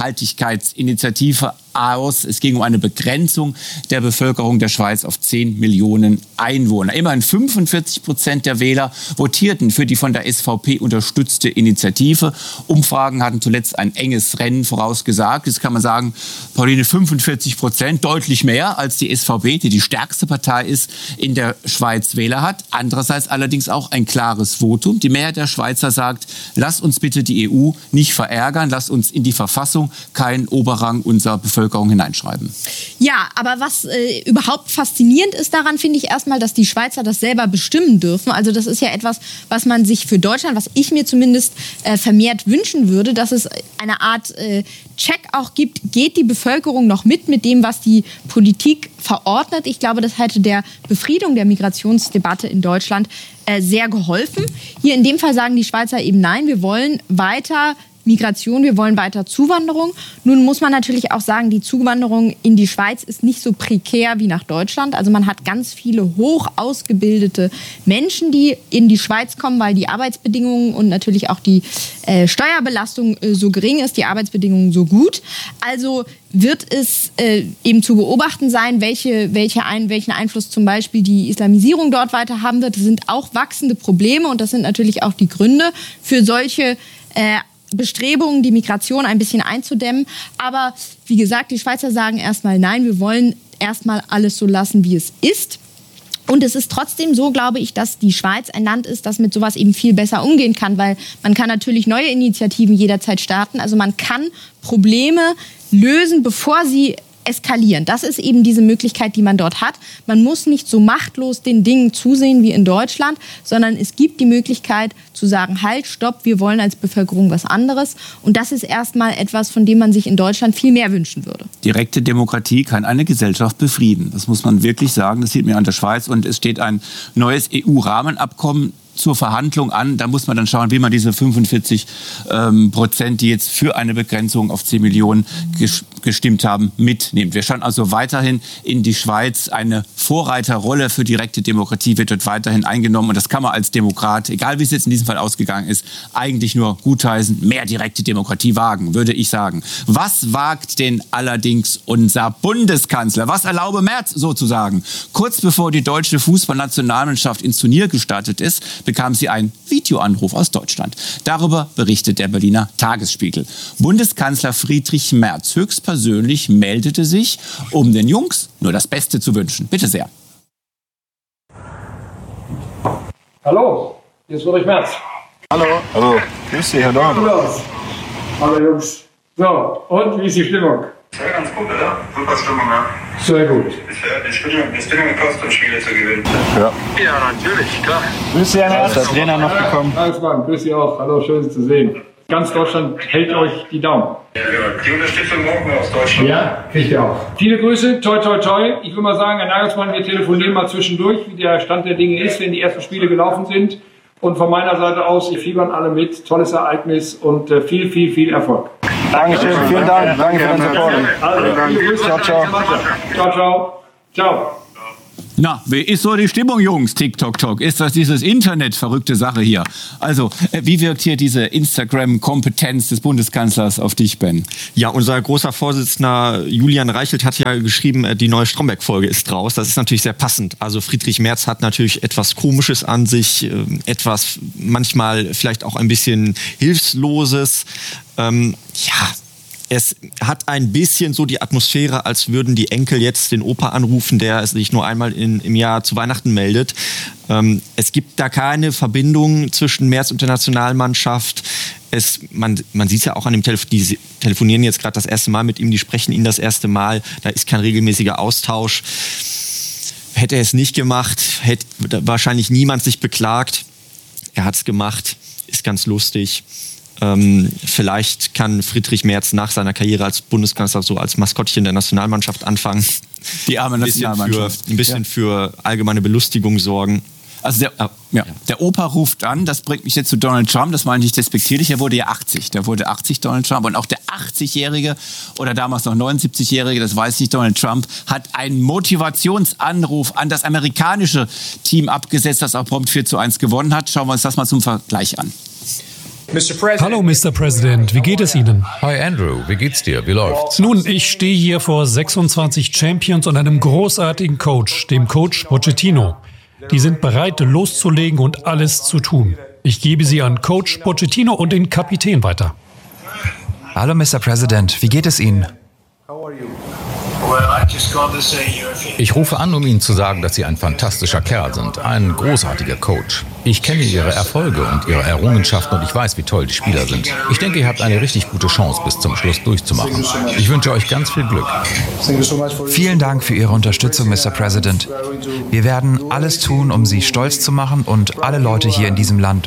Speaker 2: Nachhaltigkeitsinitiative aus. Es ging um eine Begrenzung der Bevölkerung der Schweiz auf zehn Millionen Einwohner. Immerhin fünfundvierzig Prozent der Wähler votierten für die von der S V P unterstützte Initiative. Umfragen hatten zuletzt ein enges Rennen vorausgesagt. Jetzt kann man sagen, Pauline, fünfundvierzig Prozent, deutlich mehr als die S V P, die die stärkste Partei ist, in der Schweiz Wähler hat. Andererseits allerdings auch ein klares Votum. Die Mehrheit der Schweizer sagt, lass uns bitte die E U nicht verärgern, lass uns in die Verfassung keinen Oberrang unserer Bevölkerung hineinschreiben.
Speaker 4: Ja, aber was äh, überhaupt faszinierend ist daran, finde ich erstmal, dass die Schweizer das selber bestimmen dürfen. Also das ist ja etwas, was man sich für Deutschland, was ich mir zumindest äh, vermehrt wünschen würde, dass es eine Art äh, Check auch gibt, geht die Bevölkerung noch mit mit dem, was die Politik verordnet. Ich glaube, das hätte der Befriedung der Migrationsdebatte in Deutschland äh, sehr geholfen. Hier in dem Fall sagen die Schweizer eben nein, wir wollen weiter Migration, wir wollen weiter Zuwanderung. Nun muss man natürlich auch sagen, die Zuwanderung in die Schweiz ist nicht so prekär wie nach Deutschland. Also man hat ganz viele hoch ausgebildete Menschen, die in die Schweiz kommen, weil die Arbeitsbedingungen und natürlich auch die äh, Steuerbelastung äh, so gering ist, die Arbeitsbedingungen so gut. Also wird es äh, eben zu beobachten sein, welche, welche ein, welchen Einfluss zum Beispiel die Islamisierung dort weiter haben wird. Das sind auch wachsende Probleme und das sind natürlich auch die Gründe für solche äh, Bestrebungen, die Migration ein bisschen einzudämmen. Aber wie gesagt, die Schweizer sagen erstmal nein, wir wollen erstmal alles so lassen, wie es ist. Und es ist trotzdem so, glaube ich, dass die Schweiz ein Land ist, das mit sowas eben viel besser umgehen kann, weil man kann natürlich neue Initiativen jederzeit starten. Also man kann Probleme lösen, bevor sie eskalieren. Das ist eben diese Möglichkeit, die man dort hat. Man muss nicht so machtlos den Dingen zusehen wie in Deutschland, sondern es gibt die Möglichkeit zu sagen, halt, stopp, wir wollen als Bevölkerung was anderes. Und das ist erstmal etwas, von dem man sich in Deutschland viel mehr wünschen würde.
Speaker 2: Direkte Demokratie kann eine Gesellschaft befrieden. Das muss man wirklich sagen. Das sieht man an der Schweiz. Und es steht ein neues E U-Rahmenabkommen zur Verhandlung an. Da muss man dann schauen, wie man diese fünfundvierzig ähm, Prozent, die jetzt für eine Begrenzung auf zehn Millionen ges- gestimmt haben, mitnimmt. Wir schauen also weiterhin in die Schweiz. Eine Vorreiterrolle für direkte Demokratie wird dort weiterhin eingenommen. Und das kann man als Demokrat, egal wie es jetzt in diesem Fall ausgegangen ist, eigentlich nur gutheißen, mehr direkte Demokratie wagen, würde ich sagen. Was wagt denn allerdings unser Bundeskanzler? Was erlaube Merz sozusagen? Kurz bevor die deutsche Fußballnationalmannschaft ins Turnier gestartet ist, bekam sie einen Videoanruf aus Deutschland. Darüber berichtet der Berliner Tagesspiegel. Bundeskanzler Friedrich Merz höchstpersönlich meldete sich, um den Jungs nur das Beste zu wünschen. Bitte sehr.
Speaker 7: Hallo, hier ist Friedrich Merz.
Speaker 11: Hallo. Hallo. Grüß Sie, Herr Dorn.
Speaker 7: Hallo Jungs. So, und wie ist die Stimmung?
Speaker 11: Das wäre ganz gut, oder? Super Stimmung, ja.
Speaker 7: Sehr gut.
Speaker 11: Die Stimmung, die Stimmung kostet, um Spiele zu gewinnen.
Speaker 7: Ja.
Speaker 11: Ja, natürlich, klar.
Speaker 7: Grüß Sie, Herr Herz. Der Trainer noch gekommen. Alles klar, grüß Sie auch. Hallo, schön Sie zu sehen. Ganz Deutschland hält euch die Daumen.
Speaker 11: Ja, die Unterstützung morgen aus Deutschland.
Speaker 7: Ja, kriegt ihr auch. Viele Grüße, toi, toi, toi. Ich will mal sagen, Herr Nagelsmann, wir telefonieren mal zwischendurch, wie der Stand der Dinge ist, wenn die ersten Spiele gelaufen sind. Und von meiner Seite aus, wir fiebern alle mit. Tolles Ereignis und äh, viel, viel, viel Erfolg.
Speaker 12: Dankeschön, vielen Dank. Danke für den Support.
Speaker 7: Also, viele Grüße. Ciao, ciao. Ciao, ciao. Ciao.
Speaker 2: Na, wie ist so die Stimmung, Jungs? TikTok-Tok. Ist das dieses Internet verrückte Sache hier? Also, äh, wie wirkt hier diese Instagram-Kompetenz des Bundeskanzlers auf dich, Ben?
Speaker 1: Ja, unser großer Vorsitzender Julian Reichelt hat ja geschrieben, äh, die neue Stromberg-Folge ist raus. Das ist natürlich sehr passend. Also Friedrich Merz hat natürlich etwas Komisches an sich, äh, etwas manchmal vielleicht auch ein bisschen Hilfloses. Ähm, ja, es hat ein bisschen so die Atmosphäre, als würden die Enkel jetzt den Opa anrufen, der sich nur einmal in, im Jahr zu Weihnachten meldet. Ähm, es gibt da keine Verbindung zwischen Merz und der Nationalmannschaft. Es, man man sieht es ja auch an dem Telefon, die telefonieren jetzt gerade das erste Mal mit ihm, die sprechen ihn das erste Mal. Da ist kein regelmäßiger Austausch. Hätte er es nicht gemacht, hätte wahrscheinlich niemand sich beklagt. Er hat es gemacht, ist ganz lustig. Ähm, vielleicht kann Friedrich Merz nach seiner Karriere als Bundeskanzler so als Maskottchen der Nationalmannschaft anfangen.
Speaker 2: Die arme Nationalmannschaft.
Speaker 1: Ein bisschen für, ein bisschen für allgemeine Belustigung sorgen.
Speaker 2: Also der, ja. Ja. der Opa ruft an, das bringt mich jetzt zu Donald Trump, das meine ich nicht despektierlich, er wurde ja achtzig, der wurde achtzig, Donald Trump, und auch der achtzigjährige oder damals noch neunundsiebzigjährige, das weiß ich nicht, Donald Trump, hat einen Motivationsanruf an das amerikanische Team abgesetzt, das auch prompt vier zu eins gewonnen hat. Schauen wir uns das mal zum Vergleich an.
Speaker 13: Hallo, Mister President, wie geht es Ihnen?
Speaker 14: Hi Andrew, wie geht's dir? Wie läuft's?
Speaker 13: Nun, ich stehe hier vor sechsundzwanzig Champions und einem großartigen Coach, dem Coach Pochettino. Die sind bereit, loszulegen und alles zu tun. Ich gebe sie an Coach Pochettino und den Kapitän weiter.
Speaker 15: Hallo, Mister President, wie geht es Ihnen?
Speaker 14: Ich rufe an, um Ihnen zu sagen, dass Sie ein fantastischer Kerl sind, ein großartiger Coach. Ich kenne Ihre Erfolge und Ihre Errungenschaften und ich weiß, wie toll die Spieler sind. Ich denke, ihr habt eine richtig gute Chance, bis zum Schluss durchzumachen. Ich wünsche euch ganz viel Glück.
Speaker 15: Vielen Dank für Ihre Unterstützung, Mister President. Wir werden alles tun, um Sie stolz zu machen und alle Leute hier in diesem Land.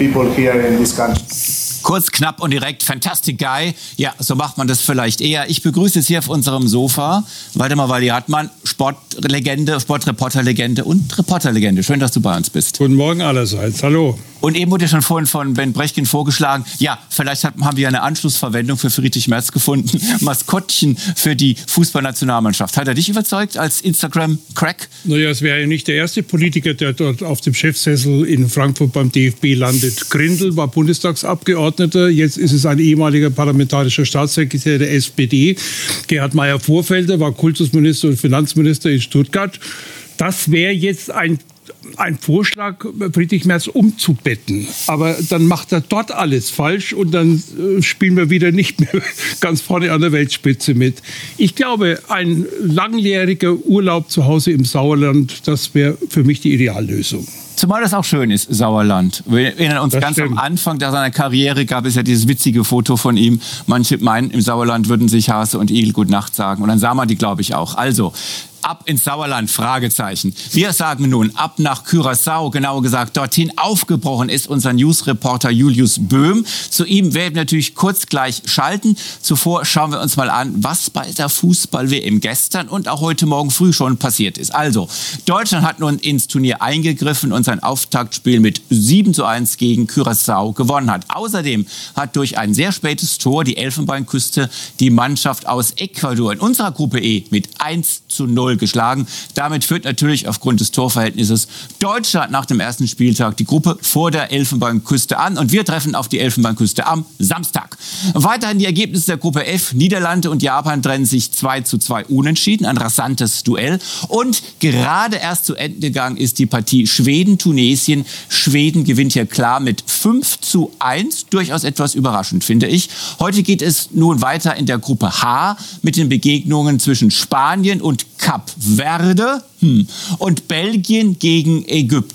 Speaker 2: Kurz, knapp und direkt, Fantastic Guy. Ja, so macht man das vielleicht eher. Ich begrüße jetzt hier auf unserem Sofa Waldemar Walli-Hartmann, Sportlegende, Sportreporterlegende und Reporterlegende. Schön, dass du bei uns bist.
Speaker 16: Guten Morgen allerseits. Hallo.
Speaker 2: Und eben wurde schon vorhin von Ben Brechkin vorgeschlagen, ja, vielleicht hat, haben wir eine Anschlussverwendung für Friedrich Merz gefunden. Maskottchen für die Fußballnationalmannschaft. Hat er dich überzeugt als Instagram-Crack?
Speaker 16: Naja, es wäre ja nicht der erste Politiker, der dort auf dem Chefsessel in Frankfurt beim D F B landet. Grindel war Bundestagsabgeordneter, jetzt ist es ein ehemaliger parlamentarischer Staatssekretär der S P D. Gerhard Meyer-Vorfelder war Kultusminister und Finanzminister in Stuttgart. Das wäre jetzt ein ein Vorschlag, Friedrich Merz umzubetten. Aber dann macht er dort alles falsch und dann äh, spielen wir wieder nicht mehr ganz vorne an der Weltspitze mit. Ich glaube, ein langjähriger Urlaub zu Hause im Sauerland, das wäre für mich die Ideallösung.
Speaker 2: Zumal das auch schön ist, Sauerland. Wir erinnern uns, das ganz stimmt. Am Anfang seiner Karriere gab es ja dieses witzige Foto von ihm. Manche meinen, im Sauerland würden sich Hase und Igel Gute Nacht sagen. Und dann sah man die, glaube ich, auch. Also, ab ins Sauerland, Fragezeichen. Wir sagen nun ab nach Curaçao, genauer gesagt dorthin. Aufgebrochen ist unser Newsreporter Julius Böhm. Zu ihm werden wir natürlich kurz gleich schalten. Zuvor schauen wir uns mal an, was bei der Fußball-W M gestern und auch heute Morgen früh schon passiert ist. Also, Deutschland hat nun ins Turnier eingegriffen und sein Auftaktspiel mit sieben zu eins gegen Curaçao gewonnen hat. Außerdem hat durch ein sehr spätes Tor die Elfenbeinküste die Mannschaft aus Ecuador in unserer Gruppe E mit eins zu null geschlagen. Damit führt natürlich aufgrund des Torverhältnisses Deutschland nach dem ersten Spieltag die Gruppe vor der Elfenbeinküste an. Und wir treffen auf die Elfenbeinküste am Samstag. Weiterhin die Ergebnisse der Gruppe F. Niederlande und Japan trennen sich zwei zu zwei unentschieden. Ein rasantes Duell. Und gerade erst zu Ende gegangen ist die Partie Schweden-Tunesien. Schweden gewinnt hier klar mit fünf zu eins. Durchaus etwas überraschend, finde ich. Heute geht es nun weiter in der Gruppe H mit den Begegnungen zwischen Spanien und Kap Verde hm. und Belgien gegen Ägypten.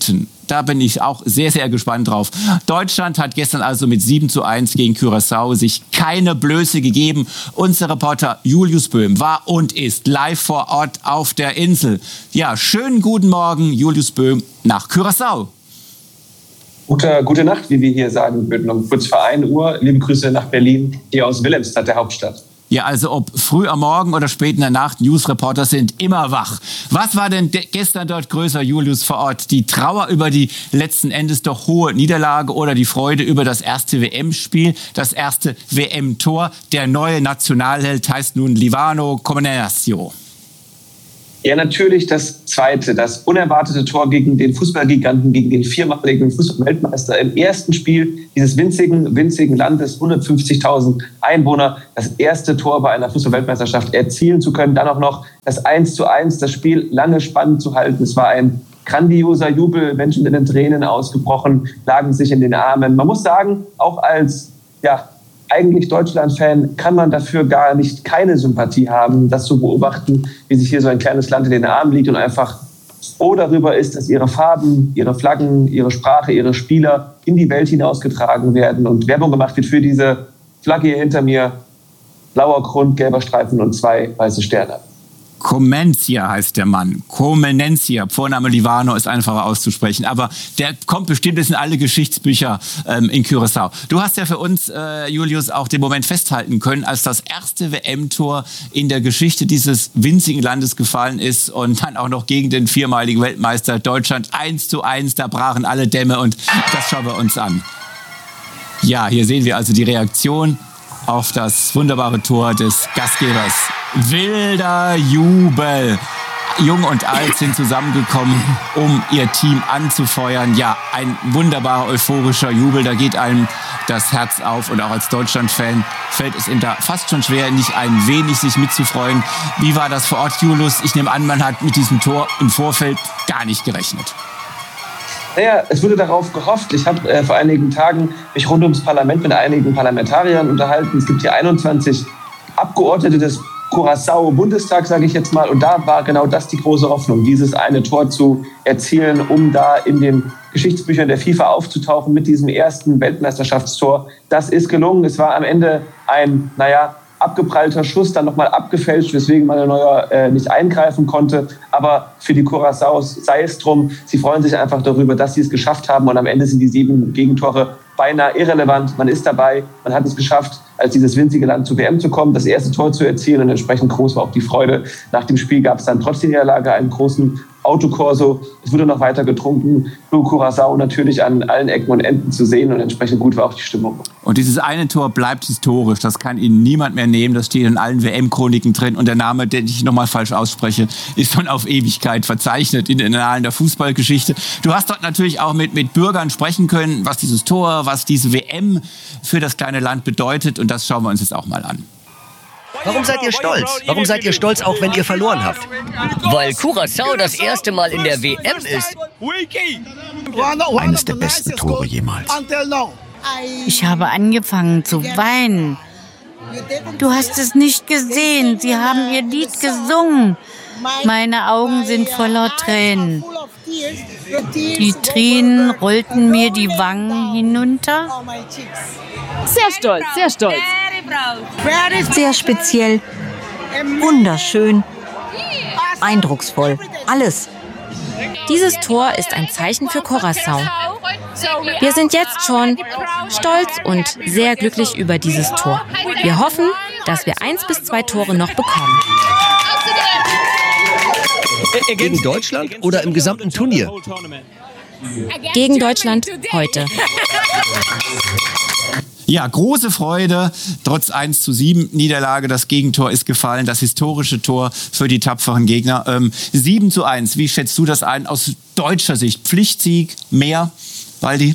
Speaker 2: Da bin ich auch sehr, sehr gespannt drauf. Deutschland hat gestern also mit sieben zu eins gegen Curaçao sich keine Blöße gegeben. Unser Reporter Julius Böhm war und ist live vor Ort auf der Insel. Ja, schönen guten Morgen, Julius Böhm nach Curaçao.
Speaker 17: Gute, gute Nacht, wie wir hier sagen würden, um kurz vor ein Uhr. Liebe Grüße nach Berlin, hier aus Wilhelmstadt, der Hauptstadt.
Speaker 2: Ja, also ob früh am Morgen oder spät in der Nacht, Newsreporter sind immer wach. Was war denn gestern dort größer, Julius, vor Ort? Die Trauer über die letzten Endes doch hohe Niederlage oder die Freude über das erste W M-Spiel, das erste W M-Tor? Der neue Nationalheld heißt nun Livano Comeniaccio.
Speaker 17: Ja, natürlich das zweite, das unerwartete Tor gegen den Fußballgiganten, gegen den viermaligen Fußballweltmeister im ersten Spiel dieses winzigen, winzigen Landes, hundertfünfzigtausend Einwohner, das erste Tor bei einer Fußballweltmeisterschaft erzielen zu können. Dann auch noch das eins zu eins, das Spiel lange spannend zu halten. Es war ein grandioser Jubel, Menschen in den Tränen ausgebrochen, lagen sich in den Armen. Man muss sagen, auch als, ja, eigentlich Deutschland-Fan kann man dafür gar nicht keine Sympathie haben, das zu beobachten, wie sich hier so ein kleines Land in den Armen liegt und einfach froh darüber ist, dass ihre Farben, ihre Flaggen, ihre Sprache, ihre Spieler in die Welt hinausgetragen werden und Werbung gemacht wird für diese Flagge hier hinter mir. Blauer Grund, gelber Streifen und zwei weiße Sterne.
Speaker 2: Comencia heißt der Mann. Comencia. Vorname Livano ist einfacher auszusprechen. Aber der kommt bestimmt bis in alle Geschichtsbücher ähm, in Curaçao. Du hast ja für uns, äh, Julius, auch den Moment festhalten können, als das erste W M-Tor in der Geschichte dieses winzigen Landes gefallen ist und dann auch noch gegen den viermaligen Weltmeister Deutschland eins zu eins. Da brachen alle Dämme und das schauen wir uns an. Ja, hier sehen wir also die Reaktion auf das wunderbare Tor des Gastgebers. Wilder Jubel. Jung und alt sind zusammengekommen, um ihr Team anzufeuern. Ja, ein wunderbarer euphorischer Jubel. Da geht einem das Herz auf. Und auch als Deutschland-Fan fällt es ihm da fast schon schwer, nicht ein wenig sich mitzufreuen. Wie war das vor Ort, Julius? Ich nehme an, man hat mit diesem Tor im Vorfeld gar nicht gerechnet.
Speaker 17: Naja, es wurde darauf gehofft. Ich habe äh, vor einigen Tagen mich rund ums Parlament mit einigen Parlamentariern unterhalten. Es gibt hier einundzwanzig Abgeordnete des Curaçao-Bundestag, sage ich jetzt mal. Und da war genau das die große Hoffnung, dieses eine Tor zu erzielen, um da in den Geschichtsbüchern der FIFA aufzutauchen mit diesem ersten Weltmeisterschaftstor. Das ist gelungen. Es war am Ende ein, naja, abgeprallter Schuss, dann nochmal abgefälscht, weswegen Manuel Neuer äh, nicht eingreifen konnte. Aber für die Curaçaos sei es drum. Sie freuen sich einfach darüber, dass sie es geschafft haben. Und am Ende sind die sieben Gegentore beinahe irrelevant. Man ist dabei, man hat es geschafft, als dieses winzige Land zur W M zu kommen, das erste Tor zu erzielen. Und entsprechend groß war auch die Freude. Nach dem Spiel gab es dann trotz der Niederlage einen großen Autokorso. Es wurde noch weiter getrunken. Blue Curaçao natürlich an allen Ecken und Enden zu sehen. Und entsprechend gut war auch die Stimmung.
Speaker 2: Und dieses eine Tor bleibt historisch. Das kann Ihnen niemand mehr nehmen. Das steht in allen W M-Chroniken drin. Und der Name, den ich nochmal falsch ausspreche, ist schon auf Ewigkeit verzeichnet in den Annalen der Fußballgeschichte. Du hast dort natürlich auch mit, mit Bürgern sprechen können, was dieses Tor, was diese W M für das kleine Land bedeutet. Und das schauen wir uns jetzt auch mal an.
Speaker 18: Warum seid ihr stolz? Warum seid ihr stolz, auch wenn ihr verloren habt?
Speaker 19: Weil Curaçao das erste Mal in der W M ist.
Speaker 20: Eines der besten Tore jemals.
Speaker 21: Ich habe angefangen zu weinen. Du hast es nicht gesehen. Sie haben ihr Lied gesungen. Meine Augen sind voller Tränen. Die Tränen rollten mir die Wangen hinunter.
Speaker 22: Sehr stolz, sehr stolz.
Speaker 23: Sehr speziell, wunderschön, eindrucksvoll, alles.
Speaker 24: Dieses Tor ist ein Zeichen für Curaçao. Wir sind jetzt schon stolz und sehr glücklich über dieses Tor. Wir hoffen, dass wir eins bis zwei Tore noch bekommen.
Speaker 18: Gegen Deutschland oder im gesamten Turnier?
Speaker 24: Gegen Deutschland heute.
Speaker 2: Ja, große Freude, trotz eins zu sieben Niederlage, das Gegentor ist gefallen, das historische Tor für die tapferen Gegner. Ähm, sieben zu eins, wie schätzt du das ein aus deutscher Sicht? Pflichtsieg, mehr, Waldi?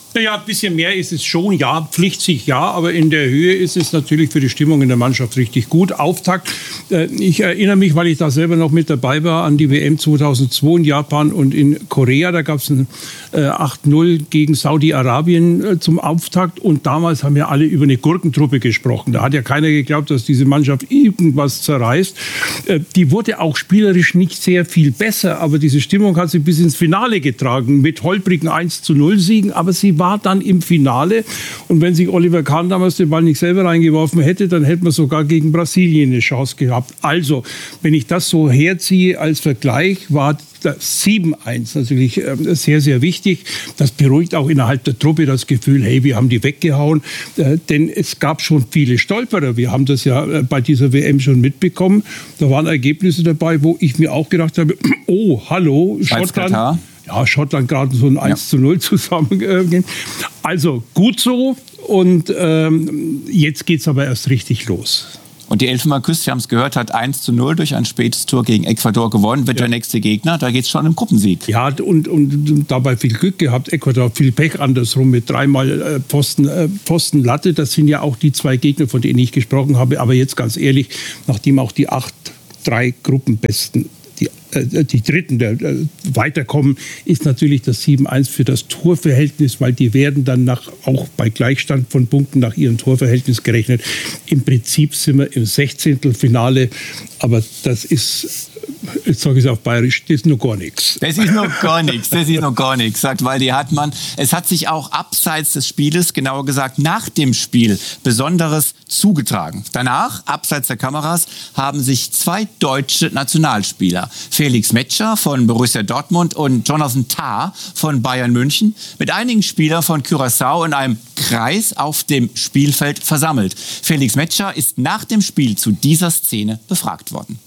Speaker 16: Naja, ein bisschen mehr ist es schon, ja, pflichtig, ja, aber in der Höhe ist es natürlich für die Stimmung in der Mannschaft richtig gut. Auftakt, äh, ich erinnere mich, weil ich da selber noch mit dabei war, an die W M zweitausendzwei in Japan und in Korea. Da gab es ein äh, acht null gegen Saudi-Arabien äh, zum Auftakt und damals haben ja alle über eine Gurkentruppe gesprochen. Da hat ja keiner geglaubt, dass diese Mannschaft irgendwas zerreißt. Äh, die wurde auch spielerisch nicht sehr viel besser, aber diese Stimmung hat sie bis ins Finale getragen mit holprigen eins zu null Siegen, aber sie war dann im Finale. Und wenn sich Oliver Kahn damals den Ball nicht selber reingeworfen hätte, dann hätte man sogar gegen Brasilien eine Chance gehabt. Also, wenn ich das so herziehe als Vergleich, war das sieben eins natürlich sehr, sehr wichtig. Das beruhigt auch innerhalb der Truppe das Gefühl, hey, wir haben die weggehauen. Denn es gab schon viele Stolperer. Wir haben das ja bei dieser W M schon mitbekommen. Da waren Ergebnisse dabei, wo ich mir auch gedacht habe, oh, hallo, Schottland. Ja, Schottland gerade so ein eins zu null zusammengehen. Also gut so und ähm, jetzt geht es aber erst richtig los.
Speaker 2: Und die Elfenbeinküste, Sie haben es gehört, hat eins zu null durch ein spätes Tor gegen Ecuador gewonnen. Wird ja der nächste Gegner, da geht es schon um Gruppensieg.
Speaker 16: Ja, und, und, und dabei viel Glück gehabt. Ecuador viel Pech andersrum mit dreimal äh, Posten, äh, Posten Latte. Das sind ja auch die zwei Gegner, von denen ich gesprochen habe. Aber jetzt ganz ehrlich, nachdem auch die acht, drei Gruppenbesten Die, äh, die Dritten der, äh, weiterkommen, ist natürlich das sieben eins für das Torverhältnis, weil die werden dann nach, auch bei Gleichstand von Punkten nach ihrem Torverhältnis gerechnet. Im Prinzip sind wir im Sechzehntelfinale, aber das ist, jetzt sage ich es auf Bayerisch, das ist noch gar nichts.
Speaker 2: Das ist noch gar nichts, das ist noch gar nichts, sagt Waldi Hartmann. Es hat sich auch abseits des Spieles, genauer gesagt nach dem Spiel, Besonderes zugetragen. Danach, abseits der Kameras, haben sich zwei deutsche Nationalspieler, Felix Metscher von Borussia Dortmund und Jonathan Tah von Bayern München, mit einigen Spielern von Curaçao in einem Kreis auf dem Spielfeld versammelt. Felix Metscher ist nach dem Spiel zu dieser Szene befragt worden.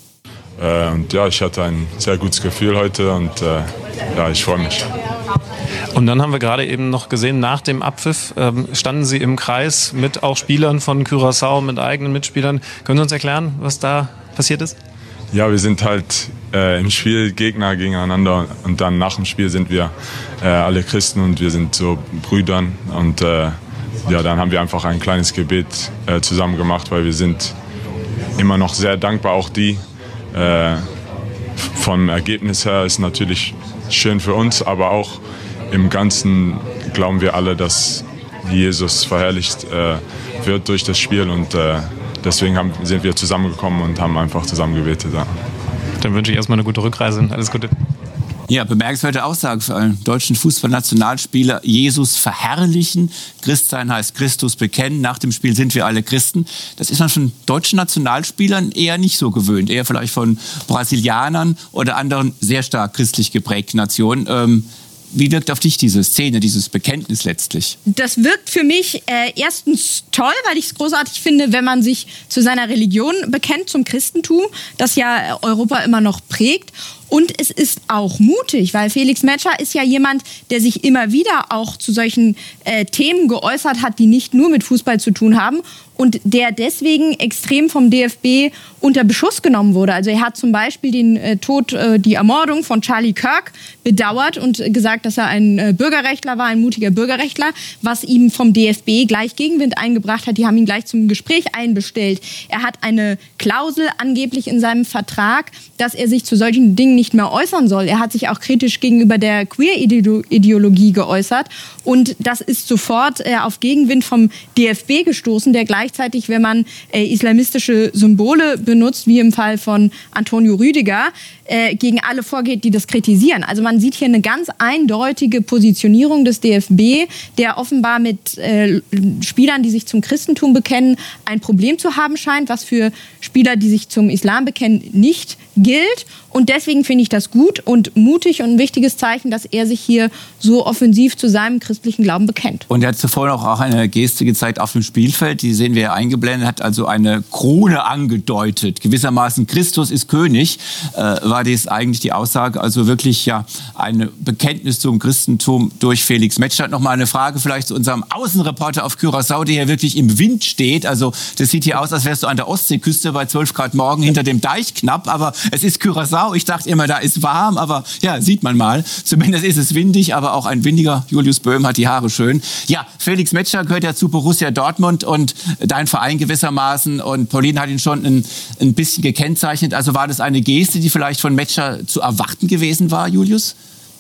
Speaker 3: Äh, und ja, ich hatte ein sehr gutes Gefühl heute und äh, ja, ich freue mich.
Speaker 5: Und dann haben wir gerade eben noch gesehen, nach dem Abpfiff ähm, standen Sie im Kreis mit auch Spielern von Curaçao, mit eigenen Mitspielern. Können Sie uns erklären, was da passiert ist?
Speaker 3: Ja, wir sind halt äh, im Spiel Gegner gegeneinander und dann nach dem Spiel sind wir äh, alle Christen und wir sind so Brüdern und äh, ja, dann haben wir einfach ein kleines Gebet äh, zusammen gemacht, weil wir sind immer noch sehr dankbar, auch die. Äh, vom Ergebnis her ist natürlich schön für uns, aber auch im Ganzen glauben wir alle, dass Jesus verherrlicht äh, wird durch das Spiel und äh, deswegen haben, sind wir zusammengekommen und haben einfach zusammen gebetet. Ja.
Speaker 5: Dann wünsche ich erstmal eine gute Rückreise. Alles Gute.
Speaker 2: Ja, bemerkenswerte Aussage für einen deutschen Fußballnationalspieler. Jesus verherrlichen. Christsein heißt Christus bekennen. Nach dem Spiel sind wir alle Christen. Das ist man von deutschen Nationalspielern eher nicht so gewöhnt. Eher vielleicht von Brasilianern oder anderen sehr stark christlich geprägten Nationen. Ähm, Wie wirkt auf dich diese Szene, dieses Bekenntnis letztlich?
Speaker 4: Das wirkt für mich äh, erstens toll, weil ich es großartig finde, wenn man sich zu seiner Religion bekennt, zum Christentum, das ja Europa immer noch prägt. Und es ist auch mutig, weil Felix Metscher ist ja jemand, der sich immer wieder auch zu solchen äh, Themen geäußert hat, die nicht nur mit Fußball zu tun haben. Und der deswegen extrem vom D F B unter Beschuss genommen wurde. Also er hat zum Beispiel den äh, Tod, äh, die Ermordung von Charlie Kirk bedauert und gesagt, dass er ein äh, Bürgerrechtler war, ein mutiger Bürgerrechtler, was ihm vom D F B gleich Gegenwind eingebracht hat. Die haben ihn gleich zum Gespräch einbestellt. Er hat eine Klausel angeblich in seinem Vertrag, dass er sich zu solchen Dingen nicht mehr äußern soll. Er hat sich auch kritisch gegenüber der Queer-Ideologie geäußert. Und das ist sofort äh, auf Gegenwind vom D F B gestoßen, der gleichzeitig, wenn man äh, islamistische Symbole benutzt, wie im Fall von Antonio Rüdiger, äh, gegen alle vorgeht, die das kritisieren. Also man sieht hier eine ganz eindeutige Positionierung des D F B, der offenbar mit äh, Spielern, die sich zum Christentum bekennen, ein Problem zu haben scheint, was für Spieler, die sich zum Islam bekennen, nicht gilt. Und deswegen finde ich das gut und mutig und ein wichtiges Zeichen, dass er sich hier so offensiv zu seinem christlichen Glauben bekennt.
Speaker 2: Und er hat zuvor auch eine Geste gezeigt auf dem Spielfeld, die sehen wir ja eingeblendet, hat also eine Krone angedeutet. Gewissermaßen Christus ist König, äh, war das eigentlich die Aussage. Also wirklich ja ein Bekenntnis zum Christentum durch Felix Metscher. Nochmal eine Frage vielleicht zu unserem Außenreporter auf Curaçao, der hier wirklich im Wind steht. Also das sieht hier aus, als wärst du an der Ostseeküste bei zwölf Grad morgen hinter dem Deich knapp. Aber Es ist Curaçao. Ich dachte immer, da ist warm, aber ja, sieht man mal. Zumindest ist es windig, aber auch ein windiger Julius Böhm hat die Haare schön. Ja, Felix Metscher gehört ja zu Borussia Dortmund und dein Verein gewissermaßen. Und Pauline hat ihn schon ein, ein bisschen gekennzeichnet. Also war das eine Geste, die vielleicht von Metscher zu erwarten gewesen war, Julius?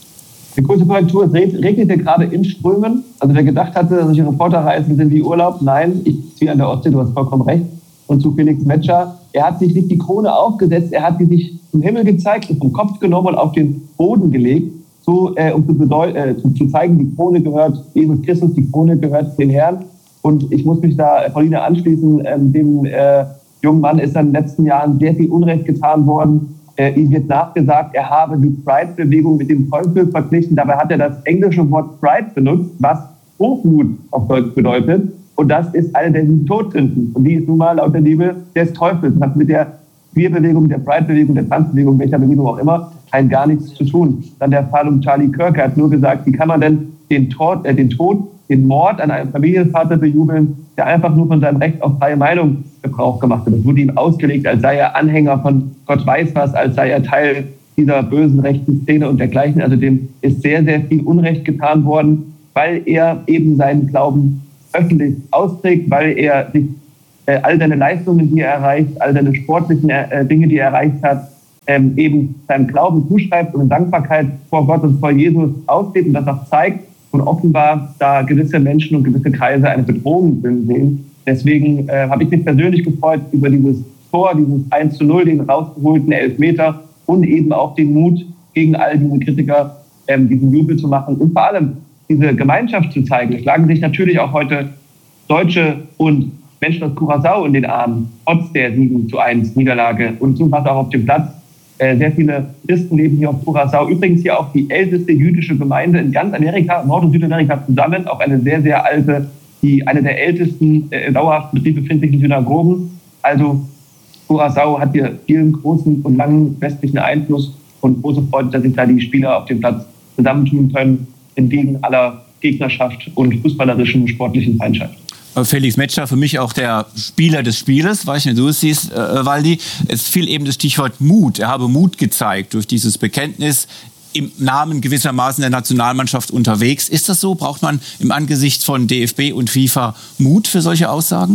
Speaker 17: Die kurze Korrektur, es regnete gerade in Strömen. Also wer gedacht hatte, solche Reporterreisen sind wie Urlaub, nein, ich ziehe an der Ostsee, du hast vollkommen recht. Und zu Felix Metscher, er hat sich nicht die Krone aufgesetzt, er hat sie sich zum Himmel gezeigt und vom Kopf genommen und auf den Boden gelegt, so, äh, um zu, bedeut- äh, zu, zu zeigen, die Krone gehört Jesus Christus, die Krone gehört den Herrn. Und ich muss mich da, Pauline, anschließen, ähm, dem äh, jungen Mann ist in den letzten Jahren sehr viel Unrecht getan worden. Äh, ihm wird nachgesagt, er habe die Pride-Bewegung mit dem Teufel verglichen. Dabei hat er das englische Wort Pride benutzt, was Hochmut auf Deutsch bedeutet. Und das ist eine der sieben Todsünden. Und die ist nun mal laut der Bibel des Teufels. Das hat mit der Queer-Bewegung, der Pride-Bewegung, der Trans-Bewegung, welcher Bewegung auch immer, rein gar nichts zu tun. Dann der Fall um Charlie Kirk. Er hat nur gesagt, wie kann man denn den Tod, äh, den Tod, den Mord an einem Familienvater bejubeln, der einfach nur von seinem Recht auf freie Meinung Gebrauch gemacht hat. Das wurde ihm ausgelegt, als sei er Anhänger von Gott weiß was, als sei er Teil dieser bösen rechten Szene und dergleichen. Also dem ist sehr, sehr viel Unrecht getan worden, weil er eben seinen Glauben öffentlich austrägt, weil er sich äh, all seine Leistungen, die er erreicht, all seine sportlichen äh, Dinge, die er erreicht hat, ähm, eben seinem Glauben zuschreibt und in Dankbarkeit vor Gott und vor Jesus auslebt und das auch zeigt und offenbar da gewisse Menschen und gewisse Kreise eine Bedrohung sehen. Deswegen äh, habe ich mich persönlich gefreut über dieses Tor, dieses eins zu null, den rausgeholten Elfmeter und eben auch den Mut, gegen all diese Kritiker ähm, diesen Jubel zu machen und vor allem diese Gemeinschaft zu zeigen. Es lagen sich natürlich auch heute Deutsche und Menschen aus Curaçao in den Armen, trotz der sieben zu eins Niederlage. Und so war es auch auf dem Platz. Äh, sehr viele Christen leben hier auf Curaçao. Übrigens hier auch die älteste jüdische Gemeinde in ganz Amerika, Nord- und Südamerika zusammen. Auch eine sehr, sehr alte, die eine der ältesten äh, dauerhaft in Betrieb befindlichen Synagogen. Also Curaçao hat hier vielen großen und langen westlichen Einfluss und große Freude, dass sich da die Spieler auf dem Platz zusammentun können, entgegen aller Gegnerschaft und fußballerischen, sportlichen Feindschaft.
Speaker 2: Felix Metscher, für mich auch der Spieler des Spieles, weiß nicht, wie du es siehst, äh, Waldi. Es fiel eben das Stichwort Mut. Er habe Mut gezeigt durch dieses Bekenntnis, im Namen gewissermaßen der Nationalmannschaft unterwegs. Ist das so? Braucht man im Angesicht von D F B und FIFA Mut für solche Aussagen?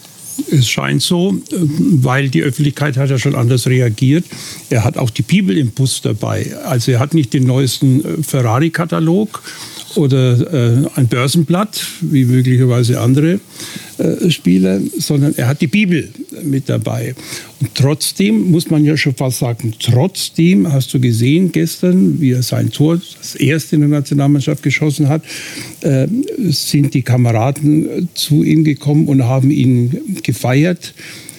Speaker 16: Es scheint so, weil die Öffentlichkeit hat ja schon anders reagiert. Er hat auch die Bibel im Bus dabei. Also er hat nicht den neuesten Ferrari-Katalog oder äh, ein Börsenblatt, wie möglicherweise andere äh, Spieler, sondern er hat die Bibel mit dabei. Und trotzdem, muss man ja schon fast sagen, trotzdem hast du gesehen gestern, wie er sein Tor, das erste in der Nationalmannschaft geschossen hat, äh, sind die Kameraden zu ihm gekommen und haben ihn gefeiert.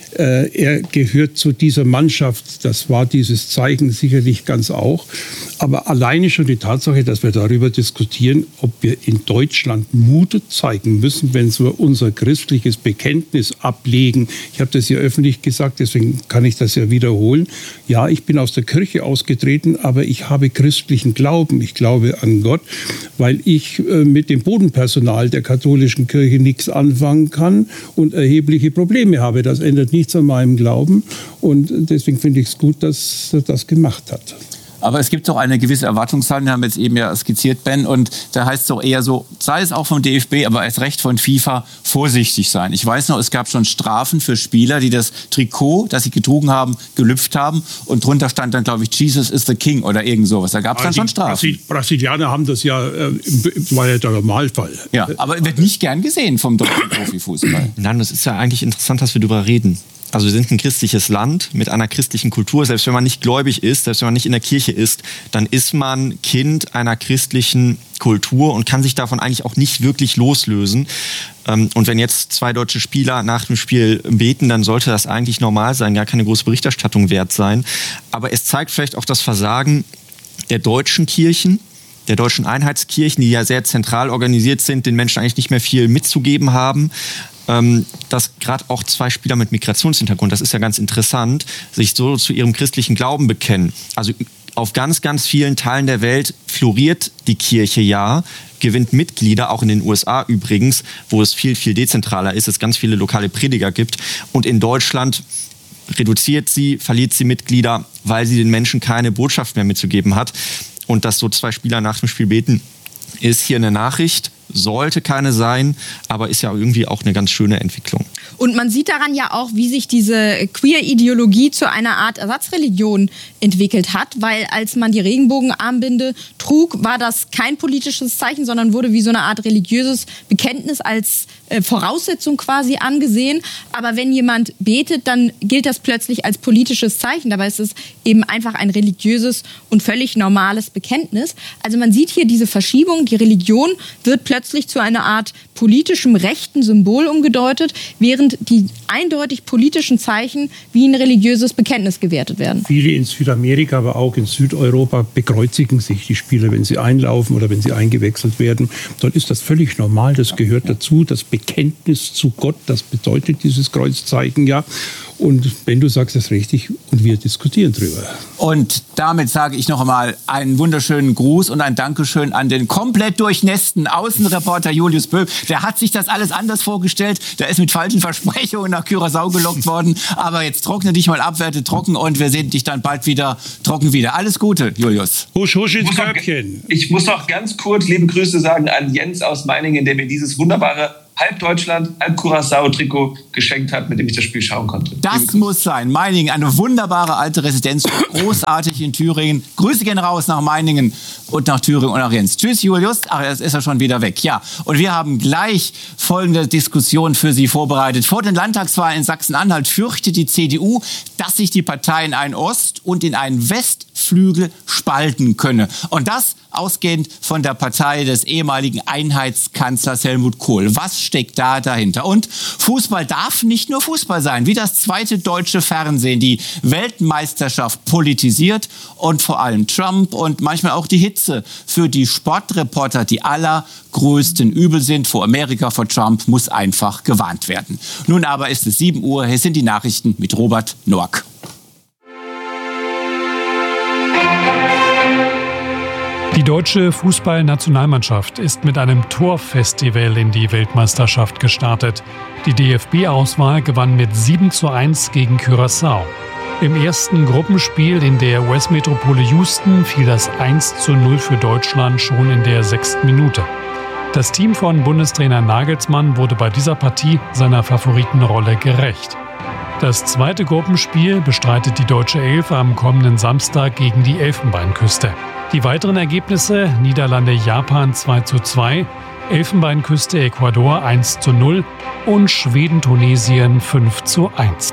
Speaker 16: Er gehört zu dieser Mannschaft, das war dieses Zeichen sicherlich ganz auch. Aber alleine schon die Tatsache, dass wir darüber diskutieren, ob wir in Deutschland Mut zeigen müssen, wenn wir unser christliches Bekenntnis ablegen. Ich habe das ja öffentlich gesagt, deswegen kann ich das ja wiederholen. Ja, ich bin aus der Kirche ausgetreten, aber ich habe christlichen Glauben. Ich glaube an Gott, weil ich mit dem Bodenpersonal der katholischen Kirche nichts anfangen kann und erhebliche Probleme habe. Das ändert nichts an meinem Glauben und deswegen finde ich es gut, dass er das gemacht hat.
Speaker 2: Aber es gibt doch eine gewisse Erwartungshaltung, wir haben jetzt eben ja skizziert, Ben, und da heißt es doch eher so, sei es auch vom D F B, aber erst recht von FIFA, vorsichtig sein. Ich weiß noch, es gab schon Strafen für Spieler, die das Trikot, das sie getragen haben, gelüpft haben und drunter stand dann, glaube ich, Jesus is the King oder irgend sowas. Da gab es dann schon Strafen.
Speaker 16: Die Brasilianer haben das ja, äh, war ja der Normalfall.
Speaker 2: Ja, aber wird nicht gern gesehen vom deutschen Profifußball.
Speaker 1: Nein, das ist ja eigentlich interessant, dass wir darüber reden. Also wir sind ein christliches Land mit einer christlichen Kultur. Selbst wenn man nicht gläubig ist, selbst wenn man nicht in der Kirche ist, dann ist man Kind einer christlichen Kultur und kann sich davon eigentlich auch nicht wirklich loslösen. Und wenn jetzt zwei deutsche Spieler nach dem Spiel beten, dann sollte das eigentlich normal sein, gar keine große Berichterstattung wert sein. Aber es zeigt vielleicht auch das Versagen der deutschen Kirchen, der deutschen Einheitskirchen, die ja sehr zentral organisiert sind, den Menschen eigentlich nicht mehr viel mitzugeben haben. Dass gerade auch zwei Spieler mit Migrationshintergrund, das ist ja ganz interessant, sich so zu ihrem christlichen Glauben bekennen. Also auf ganz, ganz vielen Teilen der Welt floriert die Kirche ja, gewinnt Mitglieder, auch in den U S A übrigens, wo es viel, viel dezentraler ist, es ganz viele lokale Prediger gibt. Und in Deutschland reduziert sie, verliert sie Mitglieder, weil sie den Menschen keine Botschaft mehr mitzugeben hat. Und dass so zwei Spieler nach dem Spiel beten, ist hier eine Nachricht. Sollte keine sein, aber ist ja irgendwie auch eine ganz schöne Entwicklung.
Speaker 4: Und man sieht daran ja auch, wie sich diese Queer-Ideologie zu einer Art Ersatzreligion entwickelt hat, weil als man die Regenbogenarmbinde trug, war das kein politisches Zeichen, sondern wurde wie so eine Art religiöses Bekenntnis als äh, Voraussetzung quasi angesehen. Aber wenn jemand betet, dann gilt das plötzlich als politisches Zeichen. Dabei ist es eben einfach ein religiöses und völlig normales Bekenntnis. Also man sieht hier diese Verschiebung, die Religion wird plötzlich zu einer Art politischem rechten Symbol umgedeutet, während die eindeutig politischen Zeichen wie ein religiöses Bekenntnis gewertet werden.
Speaker 16: Viele in Südamerika, aber auch in Südeuropa bekreuzigen sich die Spieler, wenn sie einlaufen oder wenn sie eingewechselt werden. Dort ist das völlig normal, das gehört dazu. Das Bekenntnis zu Gott, das bedeutet dieses Kreuzzeichen ja. Und wenn du sagst, das ist richtig, und wir diskutieren drüber.
Speaker 2: Und damit sage ich noch einmal einen wunderschönen Gruß und ein Dankeschön an den komplett durchnässten Außenreporter Julius Böhm. Der hat sich das alles anders vorgestellt. Der ist mit falschen Versprechungen nach Curaçao gelockt worden. Aber jetzt trockne dich mal ab, werde trocken, und wir sehen dich dann bald wieder trocken wieder. Alles Gute, Julius.
Speaker 16: Husch, husch ins Körbchen.
Speaker 17: Ich muss noch ganz kurz liebe Grüße sagen an Jens aus Meiningen, der mir dieses wunderbare halb Deutschland, halb Curaçao-Trikot geschenkt hat, mit dem ich das Spiel schauen konnte.
Speaker 2: Das muss sein. Meiningen, eine wunderbare alte Residenz, großartig in Thüringen. Grüße gehen raus nach Meiningen und nach Thüringen und nach Jens. Tschüss, Julius. Ach, jetzt ist er schon wieder weg. Ja, und wir haben gleich folgende Diskussion für Sie vorbereitet. Vor den Landtagswahlen in Sachsen-Anhalt fürchtet die C D U, dass sich die Partei in einen Ost- und in einen Westflügel spalten könne. Und das ausgehend von der Partei des ehemaligen Einheitskanzlers Helmut Kohl. Was steckt da dahinter? Und Fußball darf nicht nur Fußball sein, wie das zweite deutsche Fernsehen die Weltmeisterschaft politisiert und vor allem Trump und manchmal auch die Hitze für die Sportreporter die allergrößten Übel sind. Vor Amerika, vor Trump muss einfach gewarnt werden. Nun aber ist es sieben Uhr, hier sind die Nachrichten mit Robert Noack.
Speaker 13: Die deutsche Fußballnationalmannschaft ist mit einem Torfestival in die Weltmeisterschaft gestartet. Die D F B-Auswahl gewann mit sieben zu eins gegen Curaçao. Im ersten Gruppenspiel in der U S-Metropole Houston fiel das eins zu null für Deutschland schon in der sechsten Minute. Das Team von Bundestrainer Nagelsmann wurde bei dieser Partie seiner Favoritenrolle gerecht. Das zweite Gruppenspiel bestreitet die deutsche Elf am kommenden Samstag gegen die Elfenbeinküste. Die weiteren Ergebnisse: Niederlande-Japan zwei zu zwei, Elfenbeinküste-Ecuador eins zu null und Schweden-Tunesien fünf zu eins.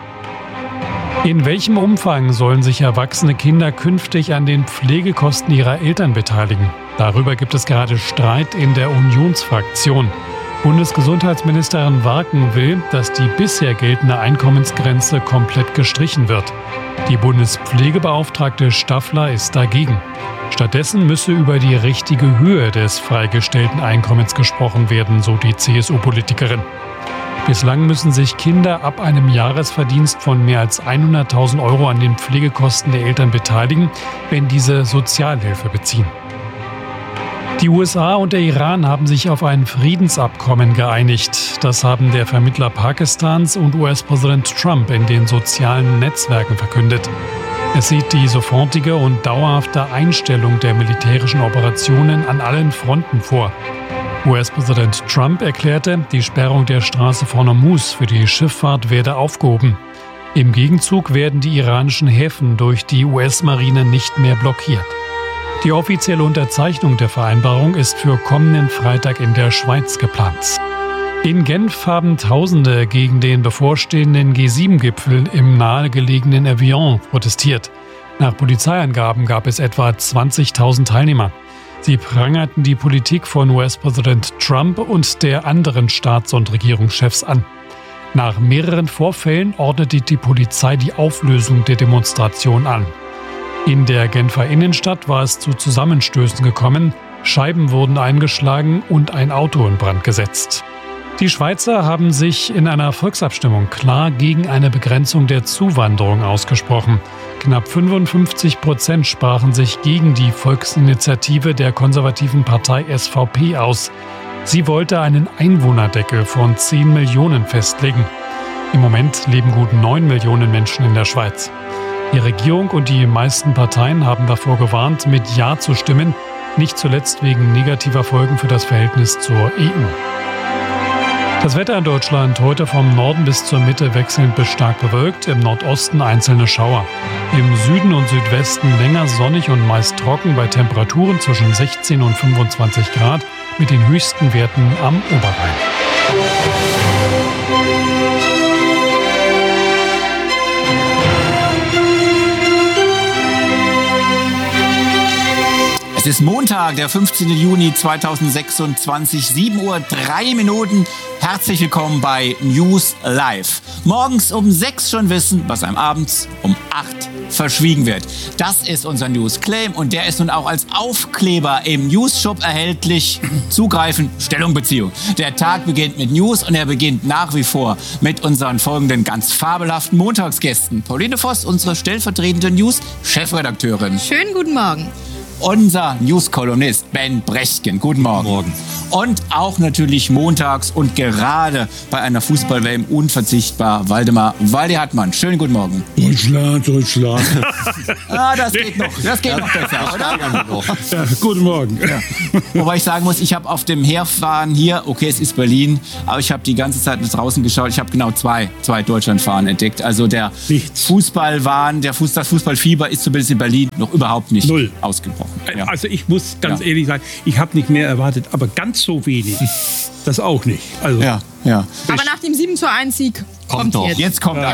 Speaker 13: In welchem Umfang sollen sich erwachsene Kinder künftig an den Pflegekosten ihrer Eltern beteiligen? Darüber gibt es gerade Streit in der Unionsfraktion. Bundesgesundheitsministerin Warken will, dass die bisher geltende Einkommensgrenze komplett gestrichen wird. Die Bundespflegebeauftragte Staffler ist dagegen. Stattdessen müsse über die richtige Höhe des freigestellten Einkommens gesprochen werden, so die C S U-Politikerin. Bislang müssen sich Kinder ab einem Jahresverdienst von mehr als hunderttausend Euro an den Pflegekosten der Eltern beteiligen, wenn diese Sozialhilfe beziehen. Die U S A und der Iran haben sich auf ein Friedensabkommen geeinigt. Das haben der Vermittler Pakistans und U S-Präsident Trump in den sozialen Netzwerken verkündet. Es sieht die sofortige und dauerhafte Einstellung der militärischen Operationen an allen Fronten vor. U S-Präsident Trump erklärte, die Sperrung der Straße von Hormuz für die Schifffahrt werde aufgehoben. Im Gegenzug werden die iranischen Häfen durch die U S-Marine nicht mehr blockiert. Die offizielle Unterzeichnung der Vereinbarung ist für kommenden Freitag in der Schweiz geplant. In Genf haben Tausende gegen den bevorstehenden G sieben Gipfel im nahegelegenen Evian protestiert. Nach Polizeiangaben gab es etwa zwanzigtausend Teilnehmer. Sie prangerten die Politik von U S-Präsident Trump und der anderen Staats- und Regierungschefs an. Nach mehreren Vorfällen ordnete die Polizei die Auflösung der Demonstration an. In der Genfer Innenstadt war es zu Zusammenstößen gekommen, Scheiben wurden eingeschlagen und ein Auto in Brand gesetzt. Die Schweizer haben sich in einer Volksabstimmung klar gegen eine Begrenzung der Zuwanderung ausgesprochen. Knapp fünfundfünfzig Prozent sprachen sich gegen die Volksinitiative der konservativen Partei S V P aus. Sie wollte einen Einwohnerdeckel von zehn Millionen festlegen. Im Moment leben gut neun Millionen Menschen in der Schweiz. Die Regierung und die meisten Parteien haben davor gewarnt, mit Ja zu stimmen, nicht zuletzt wegen negativer Folgen für das Verhältnis zur E U. Das Wetter in Deutschland heute vom Norden bis zur Mitte wechselnd bis stark bewölkt, im Nordosten einzelne Schauer. Im Süden und Südwesten länger sonnig und meist trocken bei Temperaturen zwischen sechzehn und fünfundzwanzig Grad mit den höchsten Werten am Oberrhein.
Speaker 2: Es ist Montag, der fünfzehnten Juni zweitausendsechsundzwanzig, sieben Uhr drei Minuten. Herzlich willkommen bei News Live. Morgens um sechs schon wissen, was einem abends um acht verschwiegen wird. Das ist unser News Claim und der ist nun auch als Aufkleber im News Shop erhältlich. Zugreifen, Stellung, Beziehung. Der Tag beginnt mit News und er beginnt nach wie vor mit unseren folgenden ganz fabelhaften Montagsgästen. Pauline Voss, unsere stellvertretende News-Chefredakteurin.
Speaker 4: Schönen guten Morgen.
Speaker 2: Unser News-Kolumnist Ben Brechtgen. Guten Morgen. Morgen. Und auch natürlich montags und gerade bei einer Fußball-W M unverzichtbar Waldemar Waldi-Hartmann. Schönen guten Morgen.
Speaker 16: Deutschland, Deutschland.
Speaker 2: ah, das geht noch. Das geht noch besser, oder?
Speaker 16: Ja, guten Morgen.
Speaker 2: Ja. Wobei ich sagen muss, ich habe auf dem Herfahren hier, okay, es ist Berlin, aber ich habe die ganze Zeit nach draußen geschaut. Ich habe genau zwei, zwei Deutschlandfahren entdeckt. Also der Nichts. Fußballwahn, der Fuß, das Fußballfieber ist zumindest in Berlin noch überhaupt nicht Null. ausgebrochen. Ja.
Speaker 16: Also ich muss ganz
Speaker 2: ja.
Speaker 16: ehrlich sagen, ich habe nicht mehr erwartet, aber ganz so wenig, das auch nicht. Also
Speaker 2: ja, ja.
Speaker 4: Aber nach dem sieben zu eins Sieg kommt, kommt
Speaker 2: jetzt. Jetzt kommt ja.